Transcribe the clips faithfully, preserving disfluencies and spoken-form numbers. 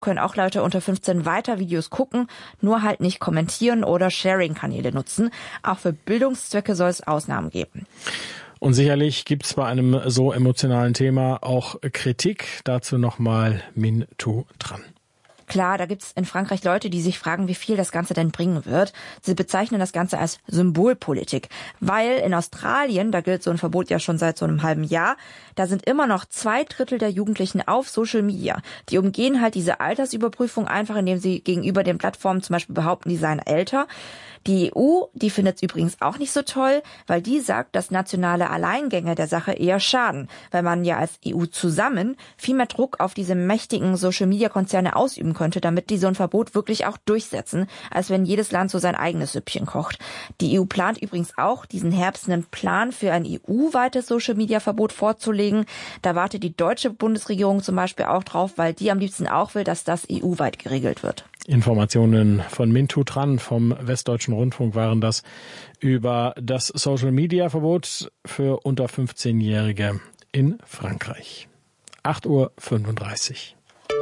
können auch Leute unter fünfzehn weiter Videos gucken, nur halt nicht kommentieren oder Sharing-Kanäle nutzen. Auch für Bildungszwecke soll es Ausnahmen geben. Und sicherlich gibt es bei einem so emotionalen Thema auch Kritik. Dazu nochmal Minh Thu Tran. Klar, da gibt's in Frankreich Leute, die sich fragen, wie viel das Ganze denn bringen wird. Sie bezeichnen das Ganze als Symbolpolitik, weil in Australien, da gilt so ein Verbot ja schon seit so einem halben Jahr, da sind immer noch zwei Drittel der Jugendlichen auf Social Media. Die umgehen halt diese Altersüberprüfung einfach, indem sie gegenüber den Plattformen zum Beispiel behaupten, die seien älter. Die E U, die findet es übrigens auch nicht so toll, weil die sagt, dass nationale Alleingänge der Sache eher schaden, weil man ja als E U zusammen viel mehr Druck auf diese mächtigen Social-Media-Konzerne ausüben könnte, damit die so ein Verbot wirklich auch durchsetzen, als wenn jedes Land so sein eigenes Süppchen kocht. Die E U plant übrigens auch, diesen Herbst einen Plan für ein E U-weites Social-Media-Verbot vorzulegen. Da wartet die deutsche Bundesregierung zum Beispiel auch drauf, weil die am liebsten auch will, dass das E U-weit geregelt wird. Informationen von Minh Thu Tran vom Westdeutschen Rundfunk waren das über das Social-Media-Verbot für unter fünfzehnjährige in Frankreich. acht Uhr fünfunddreißig.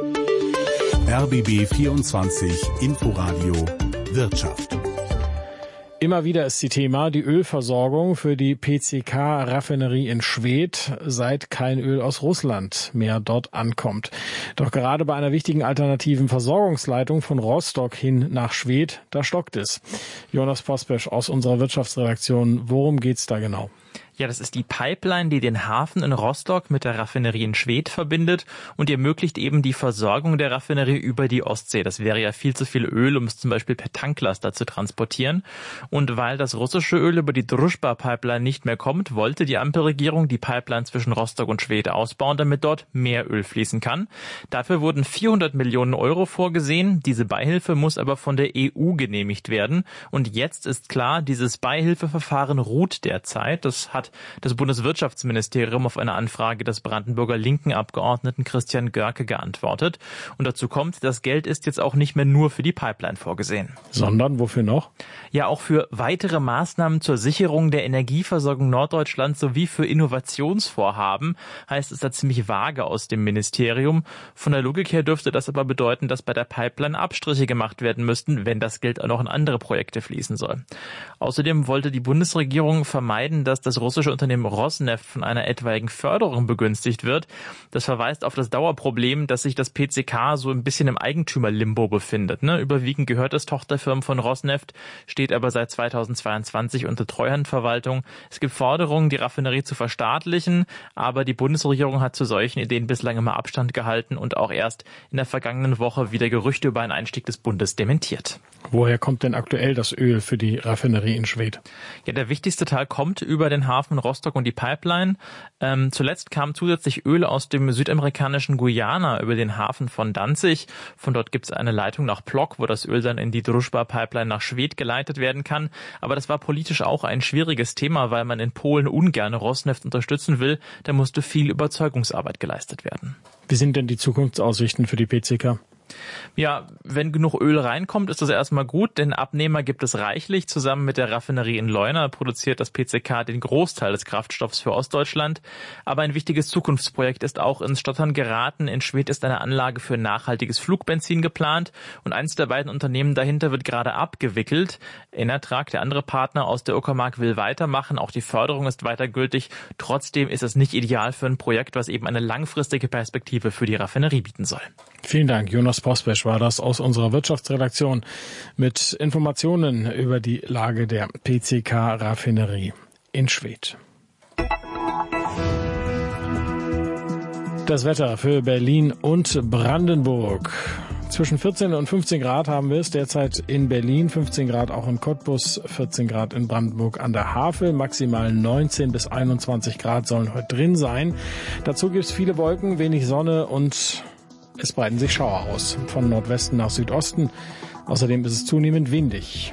R B B vierundzwanzig Inforadio Wirtschaft. Immer wieder ist die Thema die Ölversorgung für die P C K-Raffinerie in Schwedt, seit kein Öl aus Russland mehr dort ankommt. Doch gerade bei einer wichtigen alternativen Versorgungsleitung von Rostock hin nach Schwedt, da stockt es. Jonas Pospesch aus unserer Wirtschaftsredaktion, worum geht's da genau? Ja, das ist die Pipeline, die den Hafen in Rostock mit der Raffinerie in Schwedt verbindet und ermöglicht eben die Versorgung der Raffinerie über die Ostsee. Das wäre ja viel zu viel Öl, um es zum Beispiel per Tanklaster zu transportieren. Und weil das russische Öl über die Druschba-Pipeline nicht mehr kommt, wollte die Ampelregierung die Pipeline zwischen Rostock und Schwedt ausbauen, damit dort mehr Öl fließen kann. Dafür wurden vierhundert Millionen Euro vorgesehen. Diese Beihilfe muss aber von der E U genehmigt werden. Und jetzt ist klar, dieses Beihilfeverfahren ruht derzeit. Das hat das Bundeswirtschaftsministerium auf eine Anfrage des Brandenburger linken Abgeordneten Christian Görke geantwortet. Und dazu kommt, das Geld ist jetzt auch nicht mehr nur für die Pipeline vorgesehen. Sondern wofür noch? Ja, auch für weitere Maßnahmen zur Sicherung der Energieversorgung Norddeutschlands sowie für Innovationsvorhaben, heißt es da ziemlich vage aus dem Ministerium. Von der Logik her dürfte das aber bedeuten, dass bei der Pipeline Abstriche gemacht werden müssten, wenn das Geld auch noch in andere Projekte fließen soll. Außerdem wollte die Bundesregierung vermeiden, dass das russische Unternehmen Rosneft von einer etwaigen Förderung begünstigt wird. Das verweist auf das Dauerproblem, dass sich das P C K so ein bisschen im Eigentümerlimbo befindet. Ne? Überwiegend gehört es Tochterfirmen von Rosneft, steht aber seit zweitausendzweiundzwanzig unter Treuhandverwaltung. Es gibt Forderungen, die Raffinerie zu verstaatlichen, aber die Bundesregierung hat zu solchen Ideen bislang immer Abstand gehalten und auch erst in der vergangenen Woche wieder Gerüchte über einen Einstieg des Bundes dementiert. Woher kommt denn aktuell das Öl für die Raffinerie in Schwedt? Ja, der wichtigste Teil kommt über den Hafen Rostock und die Pipeline. Ähm, zuletzt kam zusätzlich Öl aus dem südamerikanischen Guyana über den Hafen von Danzig. Von dort gibt es eine Leitung nach Plock, wo das Öl dann in die Druschba-Pipeline nach Schwedt geleitet werden kann. Aber das war politisch auch ein schwieriges Thema, weil man in Polen ungern Rosneft unterstützen will. Da musste viel Überzeugungsarbeit geleistet werden. Wie sind denn die Zukunftsaussichten für die P C K? Ja, wenn genug Öl reinkommt, ist das erstmal gut, denn Abnehmer gibt es reichlich. Zusammen mit der Raffinerie in Leuna produziert das P C K den Großteil des Kraftstoffs für Ostdeutschland. Aber ein wichtiges Zukunftsprojekt ist auch ins Stottern geraten. In Schwedt ist eine Anlage für nachhaltiges Flugbenzin geplant und eins der beiden Unternehmen dahinter wird gerade abgewickelt. Enertrag, der andere Partner aus der Uckermark, will weitermachen. Auch die Förderung ist weiter gültig. Trotzdem ist es nicht ideal für ein Projekt, was eben eine langfristige Perspektive für die Raffinerie bieten soll. Vielen Dank, Jonas Pospesch war das aus unserer Wirtschaftsredaktion mit Informationen über die Lage der P C K-Raffinerie in Schwedt. Das Wetter für Berlin und Brandenburg. Zwischen vierzehn und fünfzehn Grad haben wir es derzeit in Berlin, fünfzehn Grad auch in Cottbus, vierzehn Grad in Brandenburg an der Havel, maximal neunzehn bis einundzwanzig Grad sollen heute drin sein. Dazu gibt es viele Wolken, wenig Sonne und es breiten sich Schauer aus, von Nordwesten nach Südosten. Außerdem ist es zunehmend windig.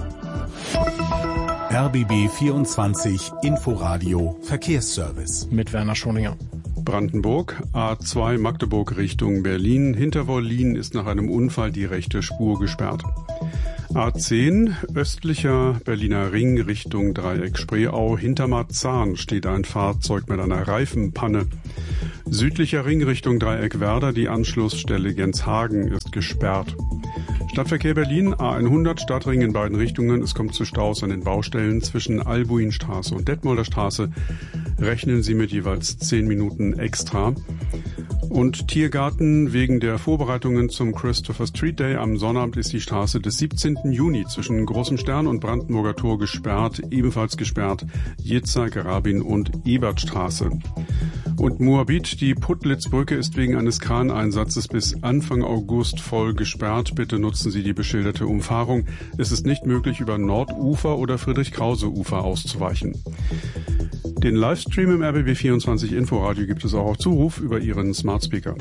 R B B vierundzwanzig Inforadio Verkehrsservice. Mit Werner Schoninger. Brandenburg, A zwei Magdeburg Richtung Berlin. Hinter Wollin ist nach einem Unfall die rechte Spur gesperrt. A zehn, östlicher Berliner Ring Richtung Dreieck Spreeau. Hinter Marzahn steht ein Fahrzeug mit einer Reifenpanne. Südlicher Ring Richtung Dreieck Werder, die Anschlussstelle Genshagen ist gesperrt. Stadtverkehr Berlin, A hundert, Stadtring in beiden Richtungen. Es kommt zu Staus an den Baustellen zwischen Albuinstraße und Detmolder Straße. Rechnen Sie mit jeweils zehn Minuten extra. Und Tiergarten, wegen der Vorbereitungen zum Christopher Street Day am Sonnabend ist die Straße des siebzehnten Juni zwischen Großem Stern und Brandenburger Tor gesperrt. Ebenfalls gesperrt Jitzak, Rabin und Ebertstraße. Und Moabit, die Puttlitzbrücke ist wegen eines Kraneinsatzes bis Anfang August voll gesperrt. Bitte nutzen Sie die beschilderte Umfahrung. Es ist nicht möglich, über Nordufer oder Friedrich-Krause-Ufer auszuweichen. Den Livestream im R B B vierundzwanzig Inforadio gibt es auch auf Zuruf über Ihren Smart Speaker.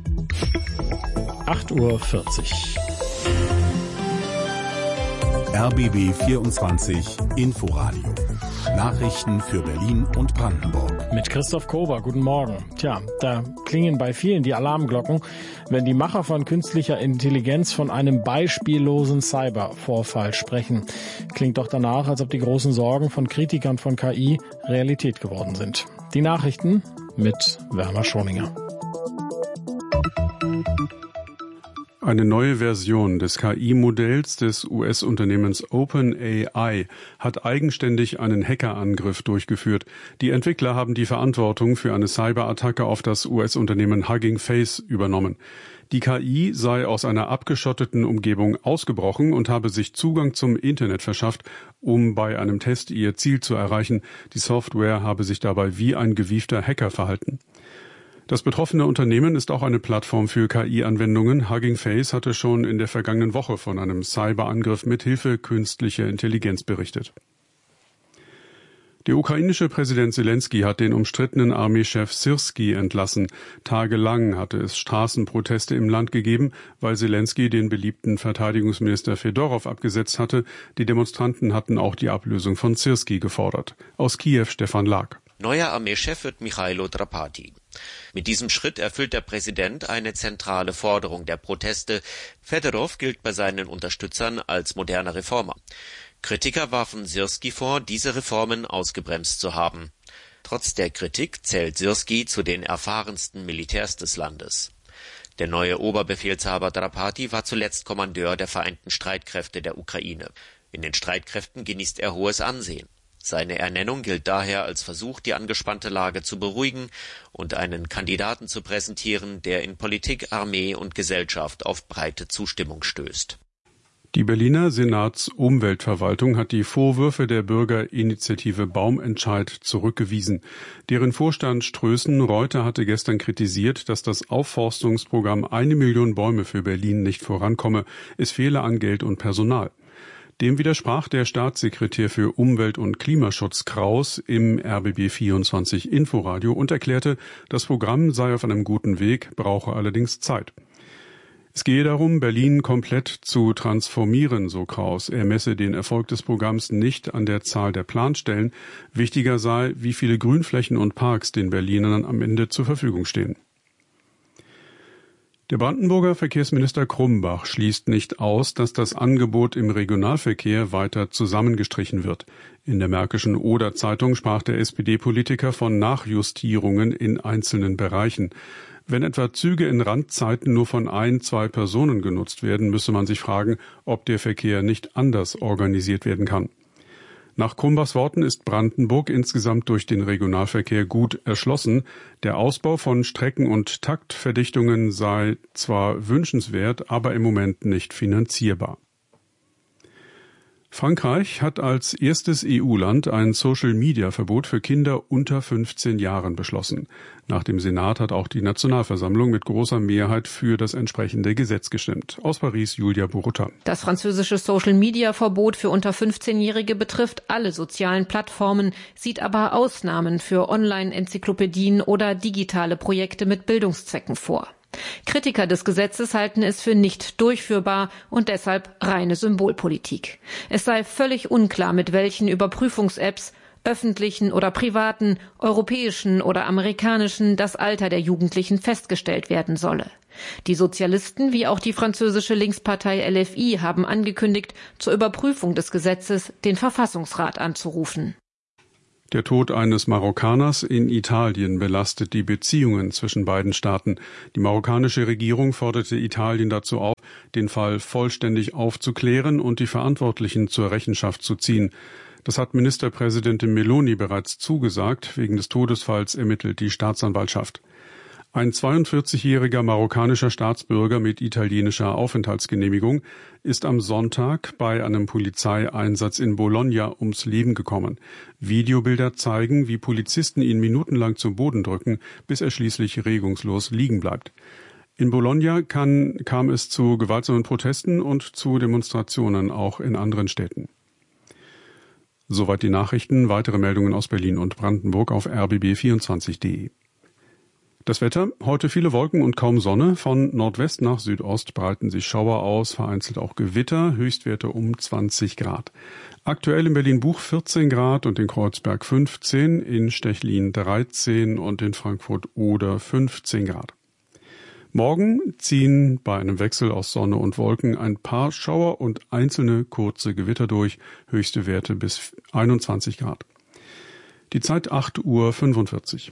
acht Uhr vierzig. R B B vierundzwanzig Inforadio. Nachrichten für Berlin und Brandenburg. Mit Christoph Kober, guten Morgen. Tja, da klingen bei vielen die Alarmglocken, wenn die Macher von künstlicher Intelligenz von einem beispiellosen Cybervorfall sprechen. Klingt doch danach, als ob die großen Sorgen von Kritikern von K I Realität geworden sind. Die Nachrichten mit Werner Schoninger. Eine neue Version des K I-Modells des U S-Unternehmens OpenAI hat eigenständig einen Hackerangriff durchgeführt. Die Entwickler haben die Verantwortung für eine Cyberattacke auf das U S-Unternehmen Hugging Face übernommen. Die K I sei aus einer abgeschotteten Umgebung ausgebrochen und habe sich Zugang zum Internet verschafft, um bei einem Test ihr Ziel zu erreichen. Die Software habe sich dabei wie ein gewiefter Hacker verhalten. Das betroffene Unternehmen ist auch eine Plattform für K I-Anwendungen. Hugging Face hatte schon in der vergangenen Woche von einem Cyberangriff mit Hilfe künstlicher Intelligenz berichtet. Der ukrainische Präsident Selenskyj hat den umstrittenen Armeechef Syrskij entlassen. Tagelang hatte es Straßenproteste im Land gegeben, weil Selenskyj den beliebten Verteidigungsminister Fedorow abgesetzt hatte. Die Demonstranten hatten auch die Ablösung von Syrskij gefordert. Aus Kiew Stefan Lag. Neuer Armeechef wird Michailo Drapati. Mit diesem Schritt erfüllt der Präsident eine zentrale Forderung der Proteste. Fedorow gilt bei seinen Unterstützern als moderner Reformer. Kritiker warfen Syrskij vor, diese Reformen ausgebremst zu haben. Trotz der Kritik zählt Syrskij zu den erfahrensten Militärs des Landes. Der neue Oberbefehlshaber Drapati war zuletzt Kommandeur der Vereinten Streitkräfte der Ukraine. In den Streitkräften genießt er hohes Ansehen. Seine Ernennung gilt daher als Versuch, die angespannte Lage zu beruhigen und einen Kandidaten zu präsentieren, der in Politik, Armee und Gesellschaft auf breite Zustimmung stößt. Die Berliner Senatsumweltverwaltung hat die Vorwürfe der Bürgerinitiative Baumentscheid zurückgewiesen. Deren Vorstand Strößen Reuter hatte gestern kritisiert, dass das Aufforstungsprogramm eine Million Bäume für Berlin nicht vorankomme. Es fehle an Geld und Personal. Dem widersprach der Staatssekretär für Umwelt- und Klimaschutz Kraus im R B B vierundzwanzig Inforadio und erklärte, das Programm sei auf einem guten Weg, brauche allerdings Zeit. Es gehe darum, Berlin komplett zu transformieren, so Kraus. Er messe den Erfolg des Programms nicht an der Zahl der Planstellen. Wichtiger sei, wie viele Grünflächen und Parks den Berlinern am Ende zur Verfügung stehen. Der Brandenburger Verkehrsminister Krumbach schließt nicht aus, dass das Angebot im Regionalverkehr weiter zusammengestrichen wird. In der Märkischen Oder-Zeitung sprach der S P D-Politiker von Nachjustierungen in einzelnen Bereichen. Wenn etwa Züge in Randzeiten nur von ein, zwei Personen genutzt werden, müsse man sich fragen, ob der Verkehr nicht anders organisiert werden kann. Nach Krumbachs Worten ist Brandenburg insgesamt durch den Regionalverkehr gut erschlossen. Der Ausbau von Strecken- und Taktverdichtungen sei zwar wünschenswert, aber im Moment nicht finanzierbar. Frankreich hat als erstes E U-Land ein Social-Media-Verbot für Kinder unter fünfzehn Jahren beschlossen. Nach dem Senat hat auch die Nationalversammlung mit großer Mehrheit für das entsprechende Gesetz gestimmt. Aus Paris Julia Borutta. Das französische Social-Media-Verbot für unter fünfzehnjährige betrifft alle sozialen Plattformen, sieht aber Ausnahmen für Online-Enzyklopädien oder digitale Projekte mit Bildungszwecken vor. Kritiker des Gesetzes halten es für nicht durchführbar und deshalb reine Symbolpolitik. Es sei völlig unklar, mit welchen Überprüfungs-Apps öffentlichen oder privaten, europäischen oder amerikanischen, das Alter der Jugendlichen festgestellt werden solle. Die Sozialisten wie auch die französische Linkspartei L F I haben angekündigt, zur Überprüfung des Gesetzes den Verfassungsrat anzurufen. Der Tod eines Marokkaners in Italien belastet die Beziehungen zwischen beiden Staaten. Die marokkanische Regierung forderte Italien dazu auf, den Fall vollständig aufzuklären und die Verantwortlichen zur Rechenschaft zu ziehen. Das hat Ministerpräsidentin Meloni bereits zugesagt. Wegen des Todesfalls ermittelt die Staatsanwaltschaft. Ein zweiundvierzigjähriger marokkanischer Staatsbürger mit italienischer Aufenthaltsgenehmigung ist am Sonntag bei einem Polizeieinsatz in Bologna ums Leben gekommen. Videobilder zeigen, wie Polizisten ihn minutenlang zu Boden drücken, bis er schließlich regungslos liegen bleibt. In Bologna kann, kam es zu gewaltsamen Protesten und zu Demonstrationen, auch in anderen Städten. Soweit die Nachrichten. Weitere Meldungen aus Berlin und Brandenburg auf r b b vierundzwanzig punkt d e. Das Wetter, heute viele Wolken und kaum Sonne. Von Nordwest nach Südost breiten sich Schauer aus, vereinzelt auch Gewitter, Höchstwerte um zwanzig Grad. Aktuell in Berlin-Buch vierzehn Grad und in Kreuzberg fünfzehn, in Stechlin dreizehn und in Frankfurt-Oder fünfzehn Grad. Morgen ziehen bei einem Wechsel aus Sonne und Wolken ein paar Schauer und einzelne kurze Gewitter durch, höchste Werte bis einundzwanzig Grad. Die Zeit acht Uhr fünfundvierzig.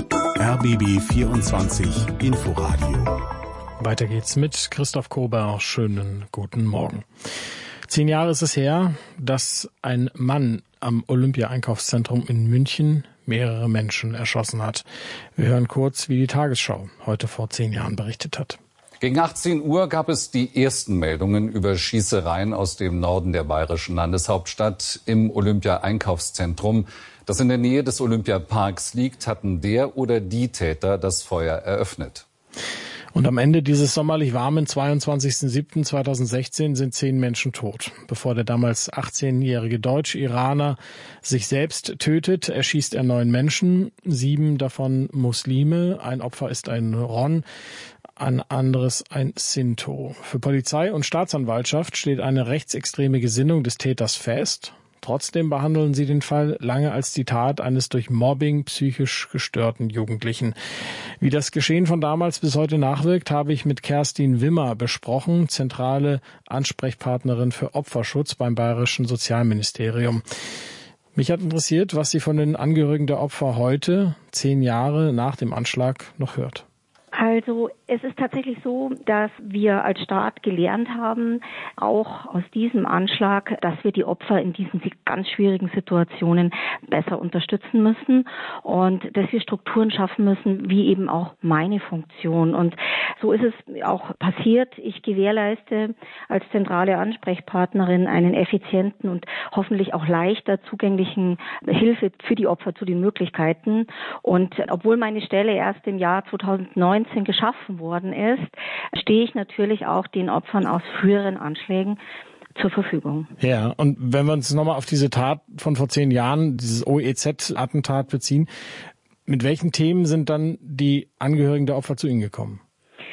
R B B vierundzwanzig Inforadio. Weiter geht's mit Christoph Kober. Schönen guten Morgen. Zehn Jahre ist es her, dass ein Mann am Olympia-Einkaufszentrum in München mehrere Menschen erschossen hat. Wir hören kurz, wie die Tagesschau heute vor zehn Jahren berichtet hat. Gegen achtzehn Uhr gab es die ersten Meldungen über Schießereien aus dem Norden der bayerischen Landeshauptstadt im Olympia-Einkaufszentrum, das in der Nähe des Olympiaparks liegt, hatten der oder die Täter das Feuer eröffnet. Und am Ende dieses sommerlich warmen zweiundzwanzigsten siebten zweitausendsechzehn sind zehn Menschen tot. Bevor der damals achtzehnjährige Deutsch-Iraner sich selbst tötet, erschießt er neun Menschen, sieben davon Muslime. Ein Opfer ist ein Ron, ein anderes ein Sinto. Für Polizei und Staatsanwaltschaft steht eine rechtsextreme Gesinnung des Täters fest. Trotzdem behandeln sie den Fall lange als die Tat eines durch Mobbing psychisch gestörten Jugendlichen. Wie das Geschehen von damals bis heute nachwirkt, habe ich mit Kerstin Wimmer besprochen, zentrale Ansprechpartnerin für Opferschutz beim Bayerischen Sozialministerium. Mich hat interessiert, was sie von den Angehörigen der Opfer heute, zehn Jahre nach dem Anschlag, noch hört. Also es ist tatsächlich so, dass wir als Staat gelernt haben, auch aus diesem Anschlag, dass wir die Opfer in diesen ganz schwierigen Situationen besser unterstützen müssen und dass wir Strukturen schaffen müssen, wie eben auch meine Funktion. Und so ist es auch passiert. Ich gewährleiste als zentrale Ansprechpartnerin einen effizienten und hoffentlich auch leichter zugänglichen Hilfe für die Opfer zu den Möglichkeiten. Und obwohl meine Stelle erst im Jahr zweitausendneunzehn geschaffen worden ist, stehe ich natürlich auch den Opfern aus früheren Anschlägen zur Verfügung. Ja, und wenn wir uns nochmal auf diese Tat von vor zehn Jahren, dieses O E Z-Attentat beziehen, mit welchen Themen sind dann die Angehörigen der Opfer zu Ihnen gekommen?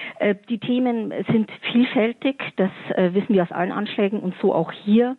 Die Themen sind vielfältig, das wissen wir aus allen Anschlägen und so auch hier.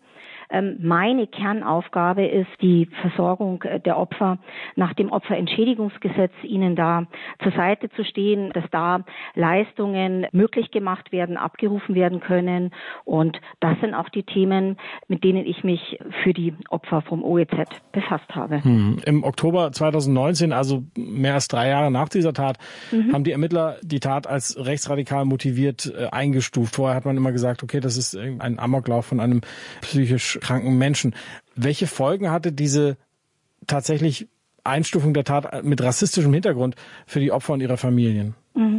Meine Kernaufgabe ist die Versorgung der Opfer nach dem Opferentschädigungsgesetz, ihnen da zur Seite zu stehen, dass da Leistungen möglich gemacht werden, abgerufen werden können. Und das sind auch die Themen, mit denen ich mich für die Opfer vom O E Z befasst habe. Hm. Im Oktober zweitausendneunzehn, also mehr als drei Jahre nach dieser Tat, mhm. haben die Ermittler die Tat als rechtsradikal motiviert äh, eingestuft. Vorher hat man immer gesagt, okay, das ist ein Amoklauf von einem psychisch kranken Menschen. Welche Folgen hatte diese tatsächlich Einstufung der Tat mit rassistischem Hintergrund für die Opfer und ihre Familien?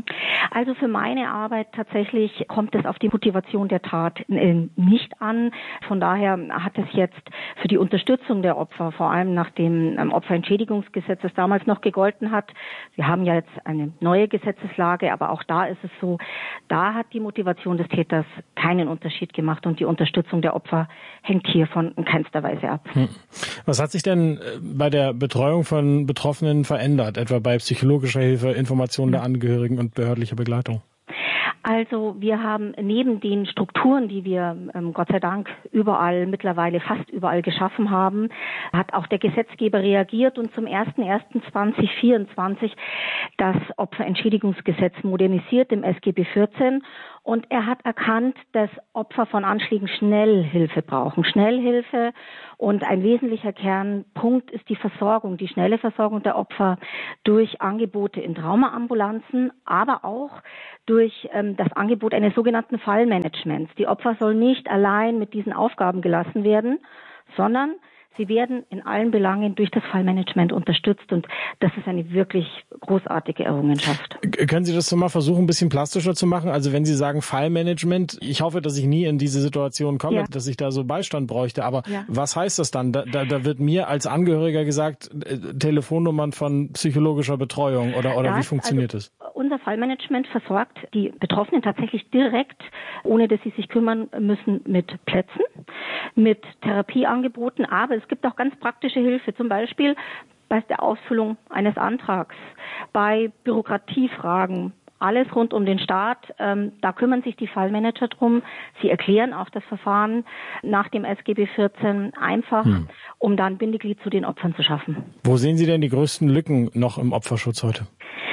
Also für meine Arbeit tatsächlich kommt es auf die Motivation der Tat nicht an. Von daher hat es jetzt für die Unterstützung der Opfer, vor allem nach dem Opferentschädigungsgesetz, das damals noch gegolten hat, wir haben ja jetzt eine neue Gesetzeslage, aber auch da ist es so, da hat die Motivation des Täters keinen Unterschied gemacht und die Unterstützung der Opfer hängt hiervon in keinster Weise ab. Was hat sich denn bei der Betreuung von Betroffenen verändert, etwa bei psychologischer Hilfe, Informationen der Angehörigen und behördlicher Begleitung? Also wir haben neben den Strukturen, die wir ähm, Gott sei Dank überall, mittlerweile fast überall geschaffen haben, hat auch der Gesetzgeber reagiert und zum ersten ersten zweitausendvierundzwanzig das Opferentschädigungsgesetz modernisiert im S G B vierzehn. Und er hat erkannt, dass Opfer von Anschlägen Schnellhilfe brauchen. Schnellhilfe und ein wesentlicher Kernpunkt ist die Versorgung, die schnelle Versorgung der Opfer durch Angebote in Traumaambulanzen, aber auch durch ähm, das Angebot eines sogenannten Fallmanagements. Die Opfer sollen nicht allein mit diesen Aufgaben gelassen werden, sondern sie werden in allen Belangen durch das Fallmanagement unterstützt und das ist eine wirklich großartige Errungenschaft. Können Sie das so mal versuchen, ein bisschen plastischer zu machen? Also wenn Sie sagen Fallmanagement, ich hoffe, dass ich nie in diese Situation komme, ja. dass ich da so Beistand bräuchte. Aber ja. was heißt das dann? Da, da, da wird mir als Angehöriger gesagt, äh, Telefonnummern von psychologischer Betreuung oder, oder das, wie funktioniert also, das? Unser Fallmanagement versorgt die Betroffenen tatsächlich direkt, ohne dass sie sich kümmern müssen, mit Plätzen, mit Therapieangeboten, aber es gibt auch ganz praktische Hilfe, zum Beispiel bei der Ausfüllung eines Antrags, bei Bürokratiefragen, alles rund um den Staat. Ähm, da kümmern sich die Fallmanager drum. Sie erklären auch das Verfahren nach dem S G B vierzehn einfach, hm. um dann Bindeglied zu den Opfern zu schaffen. Wo sehen Sie denn die größten Lücken noch im Opferschutz heute?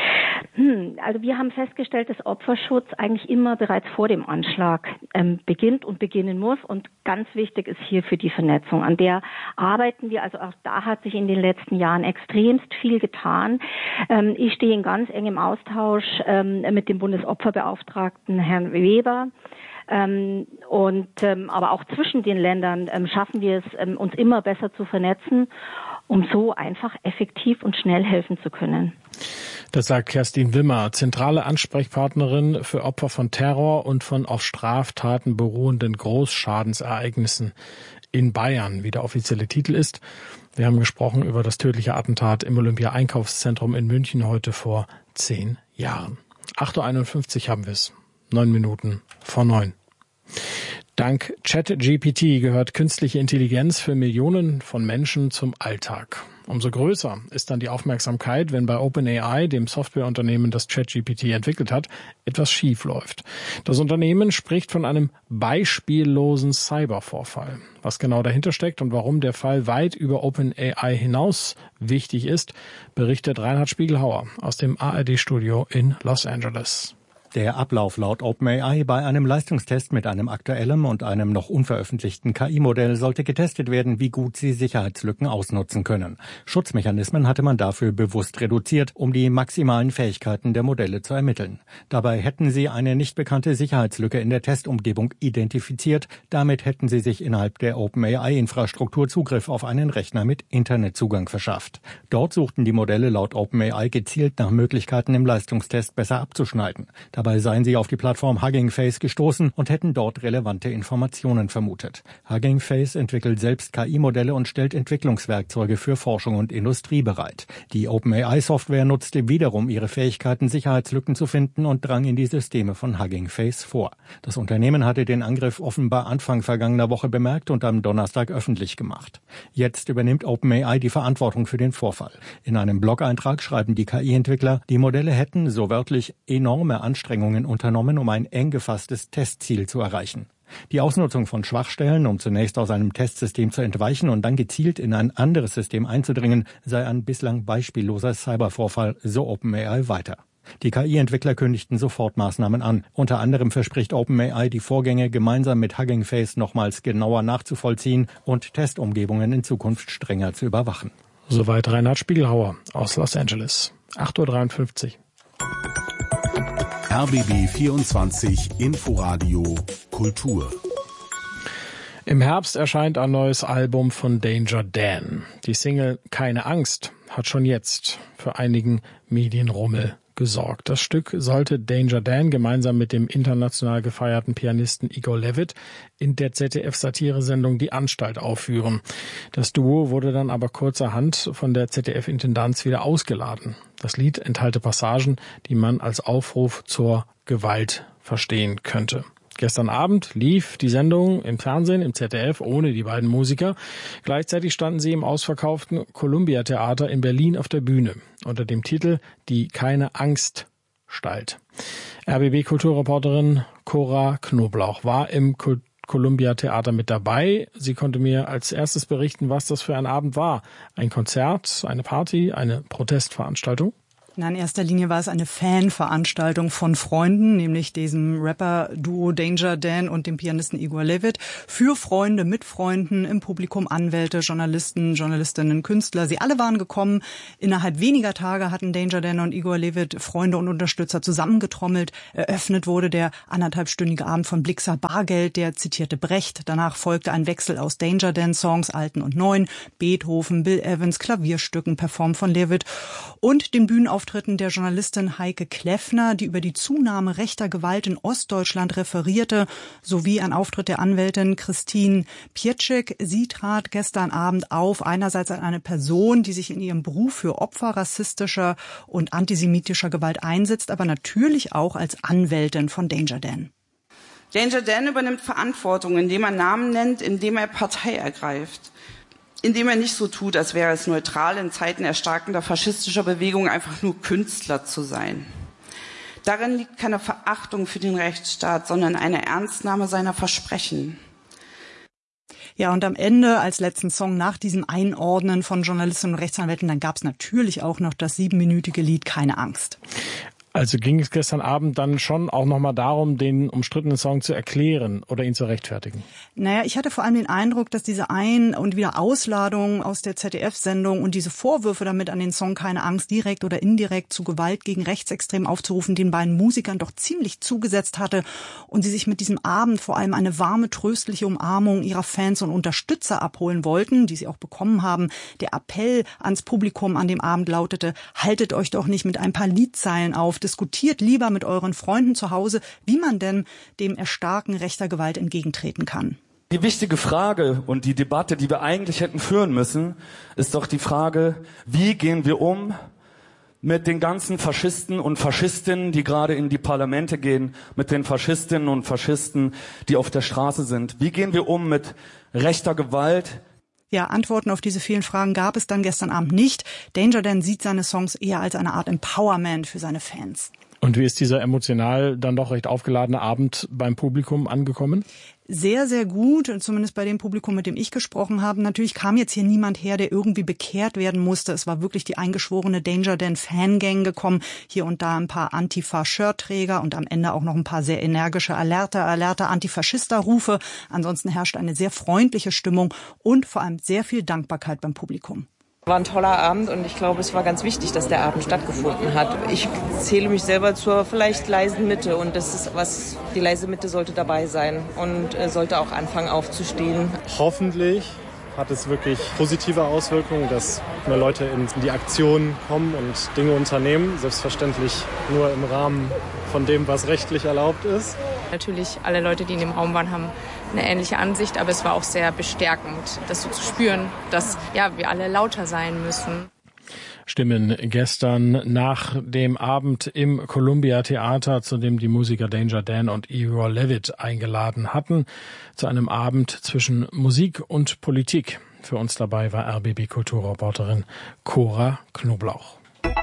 Hm, also wir haben festgestellt, dass Opferschutz eigentlich immer bereits vor dem Anschlag ähm, beginnt und beginnen muss. Und ganz wichtig ist hierfür die Vernetzung. An der arbeiten wir. Also auch da hat sich in den letzten Jahren extremst viel getan. Ähm, ich stehe in ganz engem Austausch ähm, mit dem Bundesopferbeauftragten Herrn Weber. Ähm, und ähm, aber auch zwischen den Ländern ähm, schaffen wir es, ähm, uns immer besser zu vernetzen, um so einfach effektiv und schnell helfen zu können. Das sagt Kerstin Wimmer, zentrale Ansprechpartnerin für Opfer von Terror und von auf Straftaten beruhenden Großschadensereignissen in Bayern, wie der offizielle Titel ist. Wir haben gesprochen über das tödliche Attentat im Olympia-Einkaufszentrum in München heute vor zehn Jahren. acht Uhr einundfünfzig haben wir es. Neun Minuten vor neun. Dank ChatGPT gehört künstliche Intelligenz für Millionen von Menschen zum Alltag. Umso größer ist dann die Aufmerksamkeit, wenn bei OpenAI, dem Softwareunternehmen, das ChatGPT entwickelt hat, etwas schief läuft. Das Unternehmen spricht von einem beispiellosen Cybervorfall. Was genau dahinter steckt und warum der Fall weit über OpenAI hinaus wichtig ist, berichtet Reinhard Spiegelhauer aus dem A R D-Studio in Los Angeles. Der Ablauf laut OpenAI bei einem Leistungstest mit einem aktuellen und einem noch unveröffentlichten K I-Modell sollte getestet werden, wie gut sie Sicherheitslücken ausnutzen können. Schutzmechanismen hatte man dafür bewusst reduziert, um die maximalen Fähigkeiten der Modelle zu ermitteln. Dabei hätten sie eine nicht bekannte Sicherheitslücke in der Testumgebung identifiziert. Damit hätten sie sich innerhalb der OpenAI-Infrastruktur Zugriff auf einen Rechner mit Internetzugang verschafft. Dort suchten die Modelle laut OpenAI gezielt nach Möglichkeiten, im Leistungstest besser abzuschneiden. Dabei seien sie auf die Plattform Hugging Face gestoßen und hätten dort relevante Informationen vermutet. Hugging Face entwickelt selbst K I-Modelle und stellt Entwicklungswerkzeuge für Forschung und Industrie bereit. Die OpenAI-Software nutzte wiederum ihre Fähigkeiten, Sicherheitslücken zu finden und drang in die Systeme von Hugging Face vor. Das Unternehmen hatte den Angriff offenbar Anfang vergangener Woche bemerkt und am Donnerstag öffentlich gemacht. Jetzt übernimmt OpenAI die Verantwortung für den Vorfall. In einem Blog-Eintrag schreiben die K I-Entwickler, die Modelle hätten, so wörtlich, enorme Anstrengungen unternommen, um ein eng gefasstes Testziel zu erreichen. Die Ausnutzung von Schwachstellen, um zunächst aus einem Testsystem zu entweichen und dann gezielt in ein anderes System einzudringen, sei ein bislang beispielloser Cybervorfall, so OpenAI weiter. Die K I-Entwickler kündigten sofort Maßnahmen an. Unter anderem verspricht OpenAI, die Vorgänge gemeinsam mit Hugging Face nochmals genauer nachzuvollziehen und Testumgebungen in Zukunft strenger zu überwachen. Soweit Reinhard Spiegelhauer aus Los Angeles. acht Uhr dreiundfünfzig. R B B vierundzwanzig Inforadio Kultur. Im Herbst erscheint ein neues Album von Danger Dan. Die Single Keine Angst hat schon jetzt für einigen Medienrummel gesorgt. Das Stück sollte Danger Dan gemeinsam mit dem international gefeierten Pianisten Igor Levit in der Z D F-Satiresendung Die Anstalt aufführen. Das Duo wurde dann aber kurzerhand von der Z D F-Intendanz wieder ausgeladen. Das Lied enthalte Passagen, die man als Aufruf zur Gewalt verstehen könnte. Gestern Abend lief die Sendung im Fernsehen, im Z D F, ohne die beiden Musiker. Gleichzeitig standen sie im ausverkauften Columbia Theater in Berlin auf der Bühne unter dem Titel Die Keine Angst Stalt. R B B-Kulturreporterin Cora Knoblauch war im Kult- Columbia Theater mit dabei. Sie konnte mir als erstes berichten, was das für ein Abend war. Ein Konzert, eine Party, eine Protestveranstaltung? Na, in erster Linie war es eine Fanveranstaltung von Freunden, nämlich diesem Rapper-Duo Danger Dan und dem Pianisten Igor Levit. Für Freunde, mit Freunden, im Publikum Anwälte, Journalisten, Journalistinnen, Künstler. Sie alle waren gekommen. Innerhalb weniger Tage hatten Danger Dan und Igor Levit Freunde und Unterstützer zusammengetrommelt. Eröffnet wurde der anderthalbstündige Abend von Blixer Bargeld, der zitierte Brecht. Danach folgte ein Wechsel aus Danger Dan-Songs, alten und neuen, Beethoven, Bill Evans, Klavierstücken, performt von Levit und den Bühnenauftritten der Journalistin Heike Kleffner, die über die Zunahme rechter Gewalt in Ostdeutschland referierte, sowie ein Auftritt der Anwältin Christine Pietschek. Sie trat gestern Abend auf, einerseits als eine Person, die sich in ihrem Beruf für Opfer rassistischer und antisemitischer Gewalt einsetzt, aber natürlich auch als Anwältin von Danger Dan. Danger Dan übernimmt Verantwortung, indem er Namen nennt, indem er Partei ergreift. Indem er nicht so tut, als wäre es neutral, in Zeiten erstarkender faschistischer Bewegung einfach nur Künstler zu sein. Darin liegt keine Verachtung für den Rechtsstaat, sondern eine Ernstnahme seiner Versprechen. Ja, und am Ende, als letzten Song nach diesem Einordnen von Journalistinnen und Rechtsanwälten, dann gab es natürlich auch noch das siebenminütige Lied Keine Angst. Also ging es gestern Abend dann schon auch nochmal darum, den umstrittenen Song zu erklären oder ihn zu rechtfertigen? Naja, ich hatte vor allem den Eindruck, dass diese Ein- und wieder Ausladung aus der Z D F-Sendung und diese Vorwürfe damit an den Song Keine Angst direkt oder indirekt zu Gewalt gegen Rechtsextrem aufzurufen, den beiden Musikern doch ziemlich zugesetzt hatte und sie sich mit diesem Abend vor allem eine warme, tröstliche Umarmung ihrer Fans und Unterstützer abholen wollten, die sie auch bekommen haben. Der Appell ans Publikum an dem Abend lautete: Haltet euch doch nicht mit ein paar Liedzeilen auf, diskutiert lieber mit euren Freunden zu Hause, wie man denn dem Erstarken rechter Gewalt entgegentreten kann. Die wichtige Frage und die Debatte, die wir eigentlich hätten führen müssen, ist doch die Frage, wie gehen wir um mit den ganzen Faschisten und Faschistinnen, die gerade in die Parlamente gehen, mit den Faschistinnen und Faschisten, die auf der Straße sind. Wie gehen wir um mit rechter Gewalt? Ja, Antworten auf diese vielen Fragen gab es dann gestern Abend nicht. Danger Dan sieht seine Songs eher als eine Art Empowerment für seine Fans. Und wie ist dieser emotional dann doch recht aufgeladene Abend beim Publikum angekommen? Sehr, sehr gut, zumindest bei dem Publikum, mit dem ich gesprochen habe. Natürlich kam jetzt hier niemand her, der irgendwie bekehrt werden musste. Es war wirklich die eingeschworene Danger Dan Fangang gekommen. Hier und da ein paar Antifa-Shirtträger und am Ende auch noch ein paar sehr energische Alerta, Alerta, Antifaschista-Rufe. Ansonsten herrscht eine sehr freundliche Stimmung und vor allem sehr viel Dankbarkeit beim Publikum. War ein toller Abend und ich glaube, es war ganz wichtig, dass der Abend stattgefunden hat. Ich zähle mich selber zur vielleicht leisen Mitte und das ist was, die leise Mitte sollte dabei sein und sollte auch anfangen aufzustehen. Hoffentlich hat es wirklich positive Auswirkungen, dass mehr Leute in die Aktion kommen und Dinge unternehmen. Selbstverständlich nur im Rahmen von dem, was rechtlich erlaubt ist. Natürlich, alle Leute, die in dem Raum waren, haben eine ähnliche Ansicht, aber es war auch sehr bestärkend, das so zu spüren, dass ja wir alle lauter sein müssen. Stimmen gestern nach dem Abend im Columbia Theater, zu dem die Musiker Danger Dan und Igor Levit eingeladen hatten, zu einem Abend zwischen Musik und Politik. Für uns dabei war R B B-Kulturreporterin Cora Knoblauch.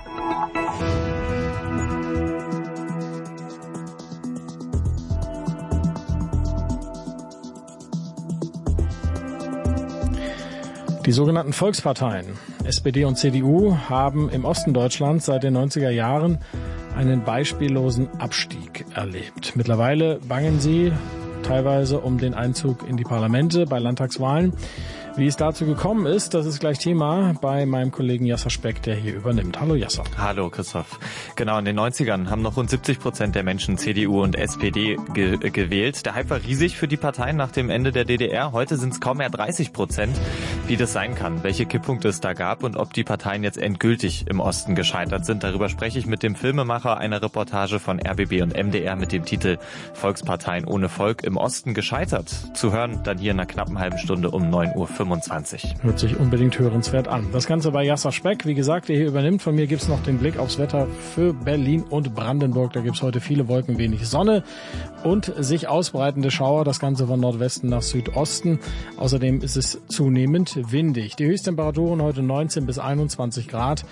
Die sogenannten Volksparteien, S P D und C D U, haben im Osten Deutschlands seit den neunziger Jahren einen beispiellosen Abstieg erlebt. Mittlerweile bangen sie teilweise um den Einzug in die Parlamente bei Landtagswahlen. Wie es dazu gekommen ist, das ist gleich Thema bei meinem Kollegen Jasser Speck, der hier übernimmt. Hallo Jasser. Hallo Christoph. Genau, in den neunzigern haben noch rund siebzig Prozent der Menschen C D U und S P D ge- gewählt. Der Hype war riesig für die Parteien nach dem Ende der D D R. Heute sind es kaum mehr dreißig Prozent. Wie das sein kann, welche Kipppunkte es da gab und ob die Parteien jetzt endgültig im Osten gescheitert sind, darüber spreche ich mit dem Filmemacher einer Reportage von R B B und M D R mit dem Titel Volksparteien ohne Volk im Osten gescheitert. Zu hören dann hier in einer knappen halben Stunde um neun Uhr fünfundzwanzig. Hört sich unbedingt hörenswert an. Das Ganze bei Jasser Speck, wie gesagt, der hier übernimmt. Von mir gibt's noch den Blick aufs Wetter für Berlin und Brandenburg. Da gibt's heute viele Wolken, wenig Sonne und sich ausbreitende Schauer. Das Ganze von Nordwesten nach Südosten. Außerdem ist es zunehmend windig. Die Höchsttemperaturen heute neunzehn bis einundzwanzig Grad.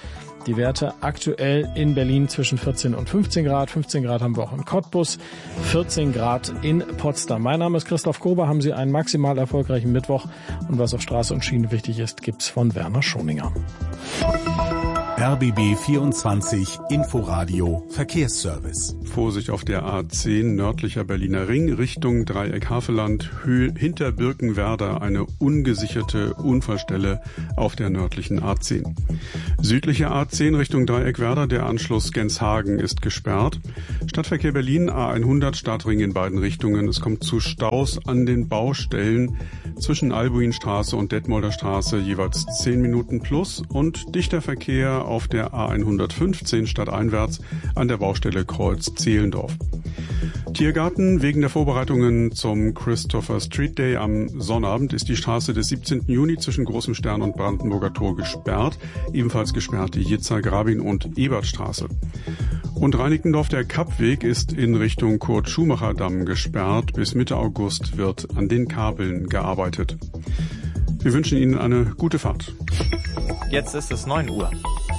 Die Werte aktuell in Berlin zwischen vierzehn und fünfzehn Grad. fünfzehn Grad haben wir auch in Cottbus, vierzehn Grad in Potsdam. Mein Name ist Christoph Kober. Haben Sie einen maximal erfolgreichen Mittwoch. Und was auf Straße und Schiene wichtig ist, gibt's von Werner Schoninger. R B B vierundzwanzig Inforadio Verkehrsservice. Vorsicht auf der A zehn nördlicher Berliner Ring Richtung Dreieck Havelland. Höhe hinter Birkenwerder eine ungesicherte Unfallstelle auf der nördlichen A zehn. Südliche A zehn Richtung Dreieck Werder, der Anschluss Genshagen ist gesperrt. Stadtverkehr Berlin A hundert Stadtring in beiden Richtungen. Es kommt zu Staus an den Baustellen zwischen Albuinstraße und Detmolder Straße jeweils zehn Minuten plus und dichter Verkehr auf der A hundertfünfzehn stadteinwärts an der Baustelle Kreuz Zehlendorf. Tiergarten. Wegen der Vorbereitungen zum Christopher Street Day am Sonnabend ist die Straße des siebzehnten Juni zwischen Großem Stern und Brandenburger Tor gesperrt. Ebenfalls gesperrt die Jitzer, Grabin und Ebertstraße. Und Reinickendorf, der Kappweg, ist in Richtung Kurt-Schumacher-Damm gesperrt. Bis Mitte August wird an den Kabeln gearbeitet. Wir wünschen Ihnen eine gute Fahrt. Jetzt ist es neun Uhr.